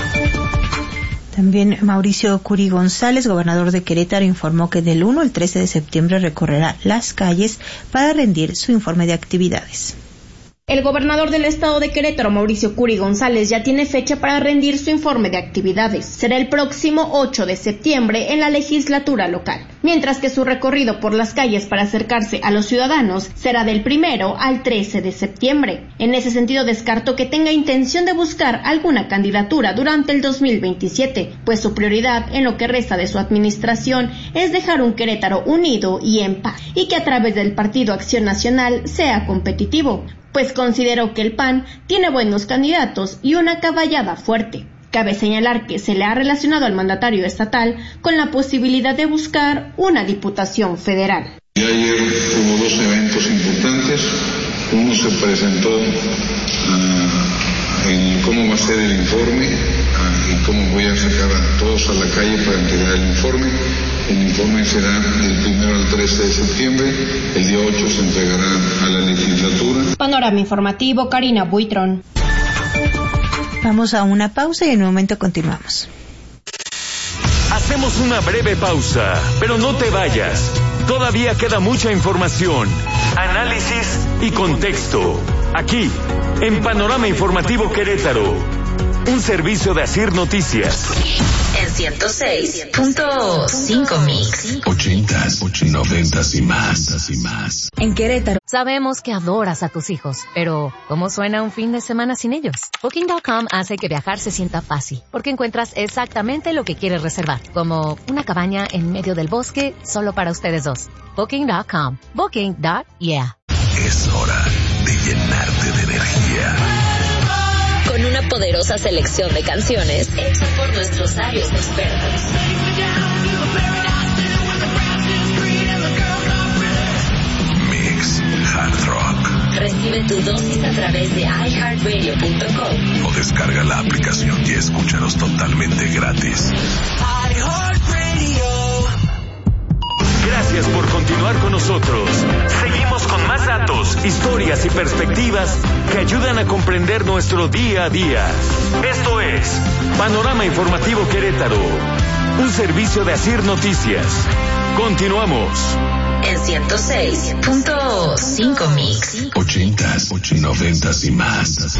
Speaker 2: También Mauricio Curi González, gobernador de Querétaro, informó que del uno al trece de septiembre recorrerá las calles para rendir su informe de actividades.
Speaker 4: El gobernador del estado de Querétaro, Mauricio Curi González, ya tiene fecha para rendir su informe de actividades. Será el próximo ocho de septiembre en la legislatura local, mientras que su recorrido por las calles para acercarse a los ciudadanos será del primero al trece de septiembre. En ese sentido, descartó que tenga intención de buscar alguna candidatura durante el dos mil veintisiete, pues su prioridad en lo que resta de su administración es dejar un Querétaro unido y en paz, y que a través del Partido Acción Nacional sea competitivo, pues consideró que el P A N tiene buenos candidatos y una caballada fuerte. Cabe señalar que se le ha relacionado al mandatario estatal con la posibilidad de buscar una diputación federal.
Speaker 5: Y ayer hubo dos eventos importantes. Uno se presentó uh, en cómo va a ser el informe uh, y cómo voy a sacar a todos a la calle para entregar el informe. El informe será del primero al trece de septiembre, el día ocho se entregará a la legislatura.
Speaker 4: Panorama informativo, Karina Buitrón.
Speaker 2: Vamos a una pausa y en un momento continuamos.
Speaker 12: Hacemos una breve pausa, pero no te vayas. Todavía queda mucha información, análisis y contexto. Aquí, en Panorama Informativo Querétaro, un servicio de Asir Noticias.
Speaker 13: En ciento seis punto cinco Mix.
Speaker 14: Ochentas, noventas y más, y más.
Speaker 16: En Querétaro sabemos que adoras a tus hijos, pero ¿cómo suena un fin de semana sin ellos? Booking punto com hace que viajar se sienta fácil, porque encuentras exactamente lo que quieres reservar, como una cabaña en medio del bosque solo para ustedes dos. Booking punto com. Booking. Yeah.
Speaker 14: Es hora de llenarte de energía.
Speaker 13: Con una poderosa selección de canciones hecha por nuestros sabios expertos.
Speaker 14: Mix Hard Rock.
Speaker 13: Recibe tu dosis a través de i heart radio punto com
Speaker 14: o descarga la aplicación y escúchanos totalmente gratis.
Speaker 12: Gracias por continuar con nosotros. Seguimos con más datos, historias y perspectivas que ayudan a comprender nuestro día a día. Esto es Panorama Informativo Querétaro, un servicio de Asir Noticias. Continuamos.
Speaker 13: En ciento seis punto cinco Mix.
Speaker 14: Ochentas, noventas y más.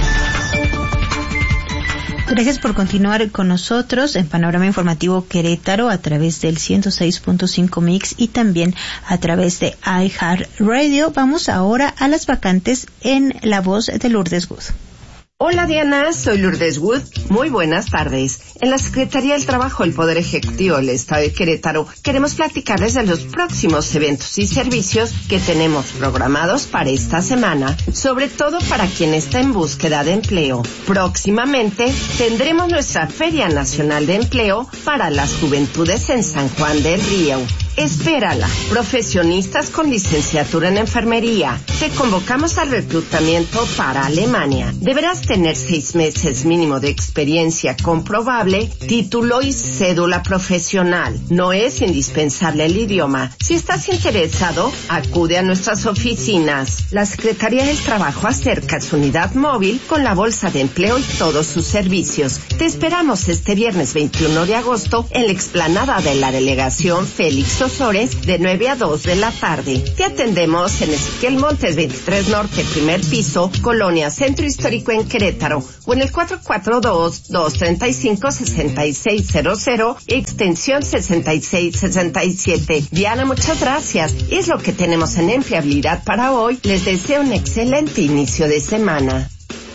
Speaker 2: Gracias por continuar con nosotros en Panorama Informativo Querétaro a través del ciento seis punto cinco Mix y también a través de iHeartRadio. Vamos ahora a las vacantes en La Voz de Lourdes Good.
Speaker 9: Hola Diana, soy Lourdes Wood. Muy buenas tardes. En la Secretaría del Trabajo del Poder Ejecutivo del Estado de Querétaro queremos platicarles de los próximos eventos y servicios que tenemos programados para esta semana, sobre todo para quien está en búsqueda de empleo. Próximamente tendremos nuestra Feria Nacional de Empleo para las Juventudes en San Juan del Río. Espérala. Profesionistas con licenciatura en enfermería. Te convocamos al reclutamiento para Alemania. Deberás tener seis meses mínimo de experiencia comprobable, título y cédula profesional. No es indispensable el idioma. Si estás interesado, acude a nuestras oficinas. La Secretaría del Trabajo acerca su unidad móvil con la bolsa de empleo y todos sus servicios. Te esperamos este viernes veintiuno de agosto en la explanada de la delegación Félix Osores de nueve a dos de la tarde. Te atendemos en Ezequiel Montes veintitrés Norte, primer piso, Colonia Centro Histórico en Querétaro, o en el cuatro cuatro dos, dos tres cinco, seis seis cero cero, extensión sesenta y seis sesenta y siete. Diana, muchas gracias. Es lo que tenemos en empleabilidad para hoy. Les deseo un excelente inicio de semana.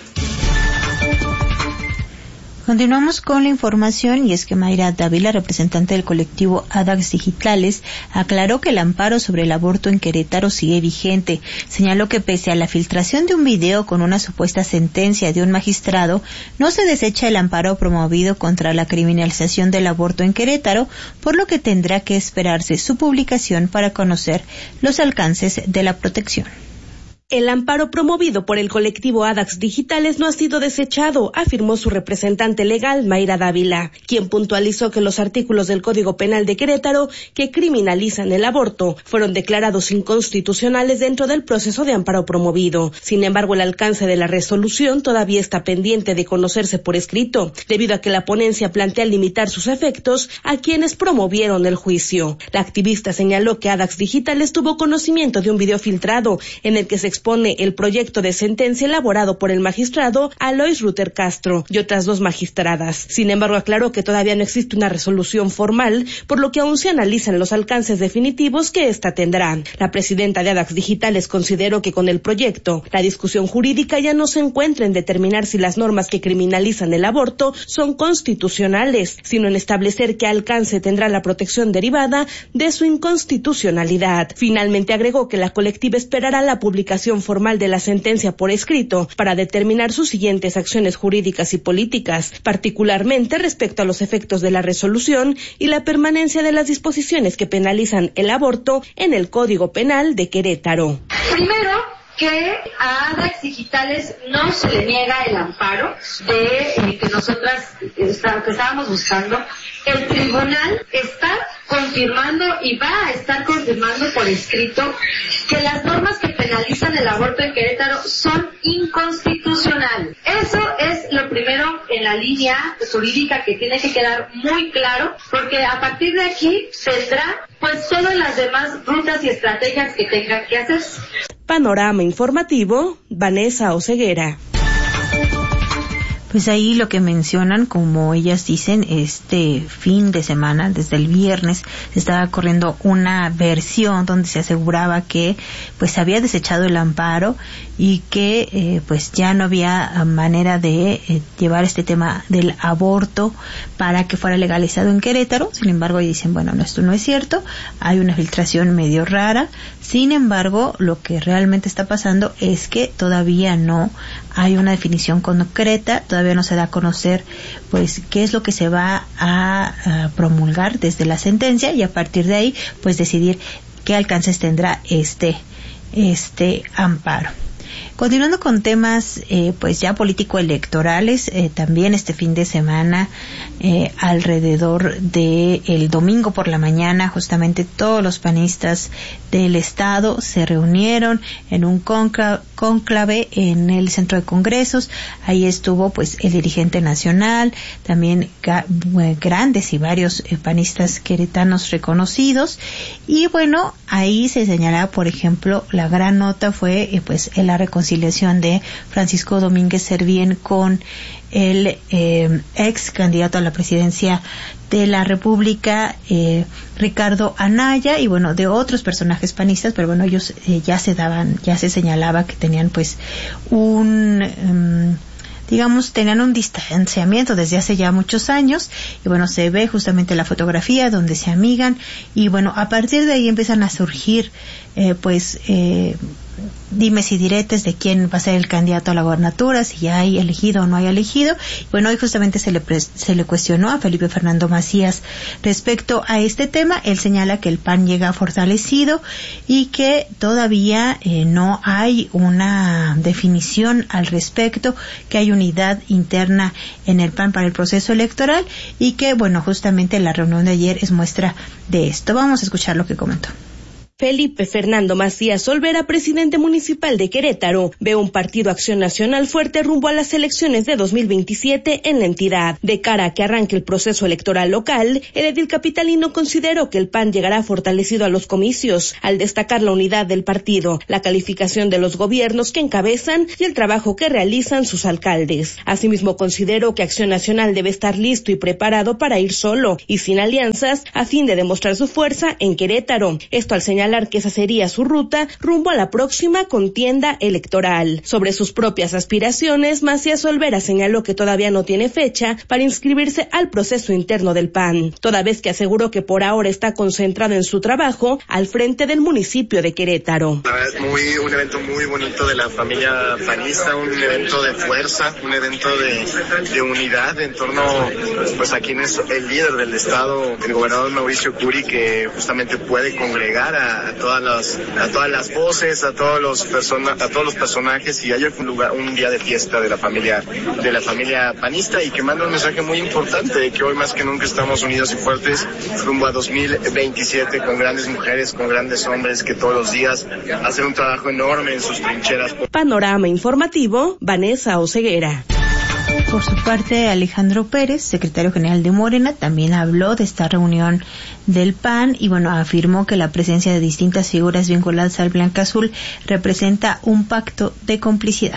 Speaker 2: Continuamos con la información y es que Mayra Dávila, representante del colectivo ADAX Digitales, aclaró que el amparo sobre el aborto en Querétaro sigue vigente. Señaló que pese a la filtración de un video con una supuesta sentencia de un magistrado, no se desecha el amparo promovido contra la criminalización del aborto en Querétaro, por lo que tendrá que esperarse su publicación para conocer los alcances de la protección.
Speaker 24: El amparo promovido por el colectivo ADAX Digitales no ha sido desechado, afirmó su representante legal, Mayra Dávila, quien puntualizó que los artículos del Código Penal de Querétaro que criminalizan el aborto fueron declarados inconstitucionales dentro del proceso de amparo promovido. Sin embargo, el alcance de la resolución todavía está pendiente de conocerse por escrito, debido a que la ponencia plantea limitar sus efectos a quienes promovieron el juicio. La activista señaló que ADAX Digitales tuvo conocimiento de un video filtrado en el que se expone el proyecto de sentencia elaborado por el magistrado Alois Rutter Castro y otras dos magistradas. Sin embargo, aclaró que todavía no existe una resolución formal, por lo que aún se analizan los alcances definitivos que ésta tendrá. La presidenta de ADAX Digitales consideró que con el proyecto, la discusión jurídica ya no se encuentra en determinar si las normas que criminalizan el aborto son constitucionales, sino en establecer qué alcance tendrá la protección derivada de su inconstitucionalidad. Finalmente agregó que la colectiva esperará la publicación formal de la sentencia por escrito para determinar sus siguientes acciones jurídicas y políticas, particularmente respecto a los efectos de la resolución y la permanencia de las disposiciones que penalizan el aborto en el Código Penal de Querétaro.
Speaker 10: Primero, que a ADAX Digitales no se le niega el amparo de eh, que nosotras está, que estábamos buscando. El tribunal está confirmando y va a estar confirmando por escrito que las normas que penalizan el aborto en Querétaro son inconstitucionales. Eso es lo primero en la línea jurídica que tiene que quedar muy claro, porque a partir de aquí tendrá pues todas las demás rutas y estrategias que tengan que hacer.
Speaker 24: Panorama informativo, Vanessa Oseguera.
Speaker 2: Pues ahí lo que mencionan, como ellas dicen, este fin de semana, desde el viernes, se estaba corriendo una versión donde se aseguraba que pues se había desechado el amparo y que eh, pues ya no había manera de eh, llevar este tema del aborto para que fuera legalizado en Querétaro. Sin embargo, ahí dicen, bueno, no, esto no es cierto, hay una filtración medio rara. Sin embargo, lo que realmente está pasando es que todavía no hay una definición concreta, todavía no se da a conocer pues qué es lo que se va a, a promulgar desde la sentencia y a partir de ahí pues decidir qué alcances tendrá este este amparo. Continuando con temas eh, pues ya político-electorales, eh, también este fin de semana, eh, alrededor de el domingo por la mañana, justamente todos los panistas del estado se reunieron en un conclave, conclave en el centro de congresos. Ahí estuvo pues el dirigente nacional, también ga, grandes y varios eh, panistas queretanos reconocidos. Y bueno, ahí se señalaba, por ejemplo, la gran nota fue eh, pues en la reconciliación de Francisco Domínguez Servién con el eh, ex candidato a la presidencia de la República, eh, Ricardo Anaya, y bueno, de otros personajes panistas, pero bueno, ellos eh, ya se daban, ya se señalaba que tenían pues un um, digamos, tenían un distanciamiento desde hace ya muchos años, y bueno, se ve justamente la fotografía donde se amigan, y bueno, a partir de ahí empiezan a surgir, eh, pues, eh, dimes y diretes de quién va a ser el candidato a la gobernatura, si ya hay elegido o no hay elegido. Bueno, hoy justamente se le pre- se le cuestionó a Felipe Fernando Macías respecto a este tema. Él señala que el P A N llega fortalecido y que todavía eh, no hay una definición al respecto, que hay unidad interna en el P A N para el proceso electoral, y que, bueno, justamente la reunión de ayer es muestra de esto. Vamos a escuchar lo que comentó.
Speaker 24: Felipe Fernando Macías Olvera, presidente municipal de Querétaro, ve un partido Acción Nacional fuerte rumbo a las elecciones de dos mil veintisiete en la entidad. De cara a que arranque el proceso electoral local, el edil capitalino consideró que el P A N llegará fortalecido a los comicios, al destacar la unidad del partido, la calificación de los gobiernos que encabezan y el trabajo que realizan sus alcaldes. Asimismo, consideró que Acción Nacional debe estar listo y preparado para ir solo y sin alianzas a fin de demostrar su fuerza en Querétaro. Esto al señalar que esa sería su ruta rumbo a la próxima contienda electoral. Sobre sus propias aspiraciones, Macías Olvera señaló que todavía no tiene fecha para inscribirse al proceso interno del P A N, toda vez que aseguró que por ahora está concentrado en su trabajo al frente del municipio de Querétaro.
Speaker 25: La verdad es muy, un evento muy bonito de la familia panista, un evento de fuerza, un evento de, de unidad en torno pues a quien es el líder del estado, el gobernador Mauricio Curi, que justamente puede congregar a a todas las a todas las voces, a todos los persona, a todos los personajes, y ayer fue un lugar, un día de fiesta de la familia de la familia panista, y que manda un mensaje muy importante de que hoy más que nunca estamos unidos y fuertes rumbo a dos mil veintisiete, con grandes mujeres, con grandes hombres que todos los días hacen un trabajo enorme en sus trincheras.
Speaker 24: Panorama informativo, Vanessa Oseguera.
Speaker 2: Por su parte, Alejandro Pérez, secretario general de Morena, también habló de esta reunión del P A N y, bueno, afirmó que la presencia de distintas figuras vinculadas al Blancaazul representa un pacto de complicidad.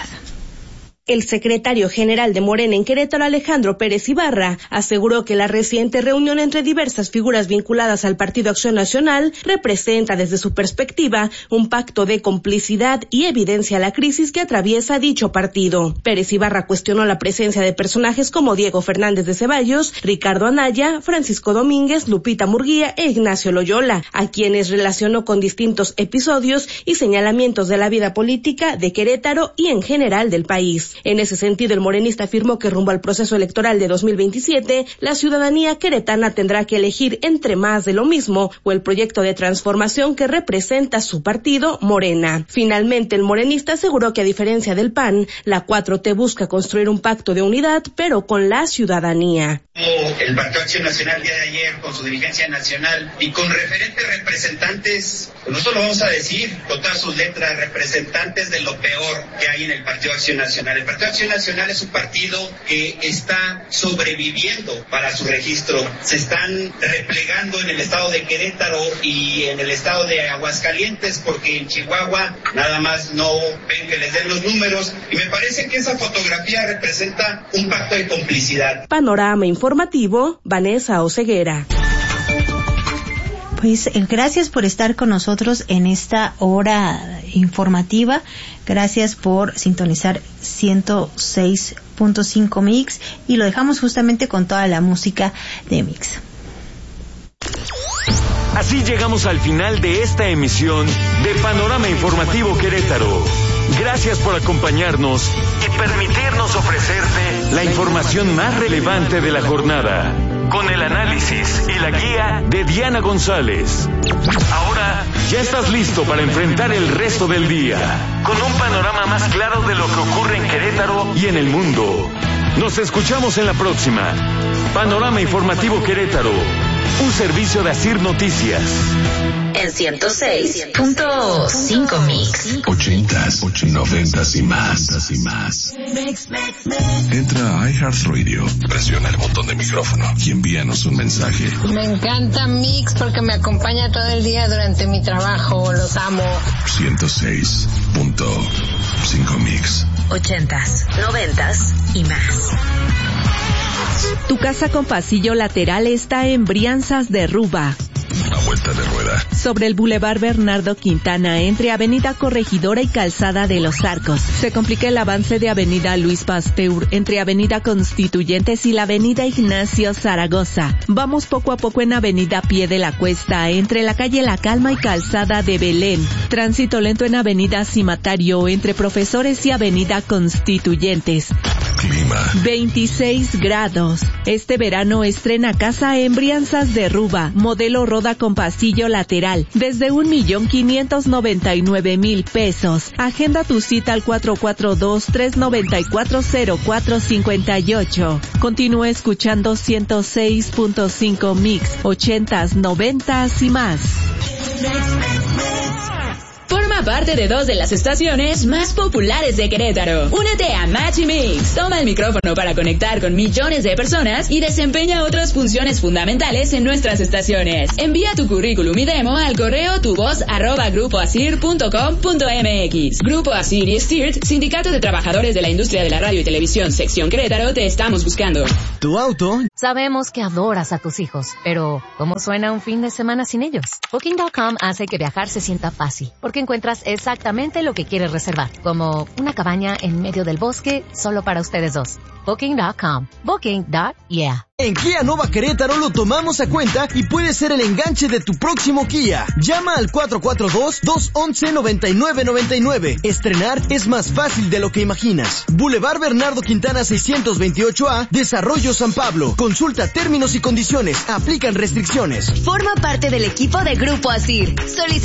Speaker 24: El secretario general de Morena en Querétaro, Alejandro Pérez Ibarra, aseguró que la reciente reunión entre diversas figuras vinculadas al Partido Acción Nacional representa desde su perspectiva un pacto de complicidad y evidencia la crisis que atraviesa dicho partido. Pérez Ibarra cuestionó la presencia de personajes como Diego Fernández de Ceballos, Ricardo Anaya, Francisco Domínguez, Lupita Murguía e Ignacio Loyola, a quienes relacionó con distintos episodios y señalamientos de la vida política de Querétaro y en general del país. En ese sentido, el morenista afirmó que rumbo al proceso electoral de dos mil veintisiete, la ciudadanía queretana tendrá que elegir entre más de lo mismo o el proyecto de transformación que representa su partido, Morena. Finalmente, el morenista aseguró que a diferencia del P A N, la cuatro T busca construir un pacto de unidad, pero con la ciudadanía.
Speaker 11: El Partido Acción Nacional el día de ayer, con su dirigencia nacional y con referentes representantes, pues nosotros lo vamos a decir con todas sus letras, representantes de lo peor que hay en el Partido Acción Nacional. El Partido Acción Nacional es un partido que está sobreviviendo para su registro. Se están replegando en el estado de Querétaro y en el estado de Aguascalientes, porque en Chihuahua nada más no ven que les den los números, y me parece que esa fotografía representa un pacto de complicidad.
Speaker 24: Panorama informativo, Vanessa Oseguera.
Speaker 2: Pues gracias por estar con nosotros en esta hora informativa. Gracias por sintonizar ciento seis punto cinco Mix, y lo dejamos justamente con toda la música de Mix.
Speaker 12: Así llegamos al final de esta emisión de Panorama Informativo Querétaro. Gracias por acompañarnos y permitirnos ofrecerte la información más relevante de la jornada, con el análisis y la guía de Diana González. Ahora ya estás listo para enfrentar el resto del día, con un panorama más claro de lo que ocurre en Querétaro y en el mundo. Nos escuchamos en la próxima. Panorama Informativo Querétaro, un servicio de Asir Noticias.
Speaker 13: En ciento seis punto cinco Mix.
Speaker 14: Ochentas, noventas y más. y más. Entra a iHeartRadio, presiona el botón de micrófono y envíanos un mensaje.
Speaker 17: Me encanta Mix porque me acompaña todo el día durante mi trabajo. Los amo.
Speaker 14: ciento seis punto cinco Mix.
Speaker 13: Ochentas, noventas y más.
Speaker 15: Tu casa con pasillo lateral está en Brianzas de Ruba.
Speaker 14: Una vuelta de rueda.
Speaker 15: Sobre el Boulevard Bernardo Quintana, entre Avenida Corregidora y Calzada de los Arcos, se complica el avance de Avenida Luis Pasteur, entre Avenida Constituyentes y la Avenida Ignacio Zaragoza. Vamos poco a poco en Avenida Pie de la Cuesta, entre la calle La Calma y Calzada de Belén. Tránsito lento en Avenida Cimatario, entre Profesores y Avenida Constituyentes.
Speaker 14: Clima.
Speaker 15: veintiséis grados. Este verano estrena casa en Brianzas de Ruba, modelo Roda con pasillo lateral, desde un millón quinientos noventa y nueve mil pesos. Agenda tu cita al cuatro cuatro dos, tres nueve cuatro, cero cuatro cinco ocho. Continúa escuchando ciento seis punto cinco Mix, ochentas, noventas y más.
Speaker 18: Forma parte de dos de las estaciones más populares de Querétaro. Únete a Match y Mix. Toma el micrófono para conectar con millones de personas y desempeña otras funciones fundamentales en nuestras estaciones. Envía tu currículum y demo al correo tuvoz arroba grupoasir punto com punto mx. Grupo Asir y Stirt, Sindicato de Trabajadores de la Industria de la Radio y Televisión, Sección Querétaro, te estamos buscando.
Speaker 19: ¿Tu auto?
Speaker 16: Sabemos que adoras a tus hijos, pero ¿cómo suena un fin de semana sin ellos? Booking punto com hace que viajar se sienta fácil, porque encuentras exactamente lo que quieres reservar, como una cabaña en medio del bosque solo para ustedes dos. Booking punto com. Booking. Yeah.
Speaker 19: En Kia Nova Querétaro lo tomamos a cuenta y puede ser el enganche de tu próximo Kia. Llama al cuatro cuatro dos, dos once, noventa y nueve noventa y nueve. Estrenar es más fácil de lo que imaginas. Boulevard Bernardo Quintana seiscientos veintiocho A, Desarrollo San Pablo. Consulta términos y condiciones. Aplican restricciones.
Speaker 23: Forma parte del equipo de Grupo Asir. Solicita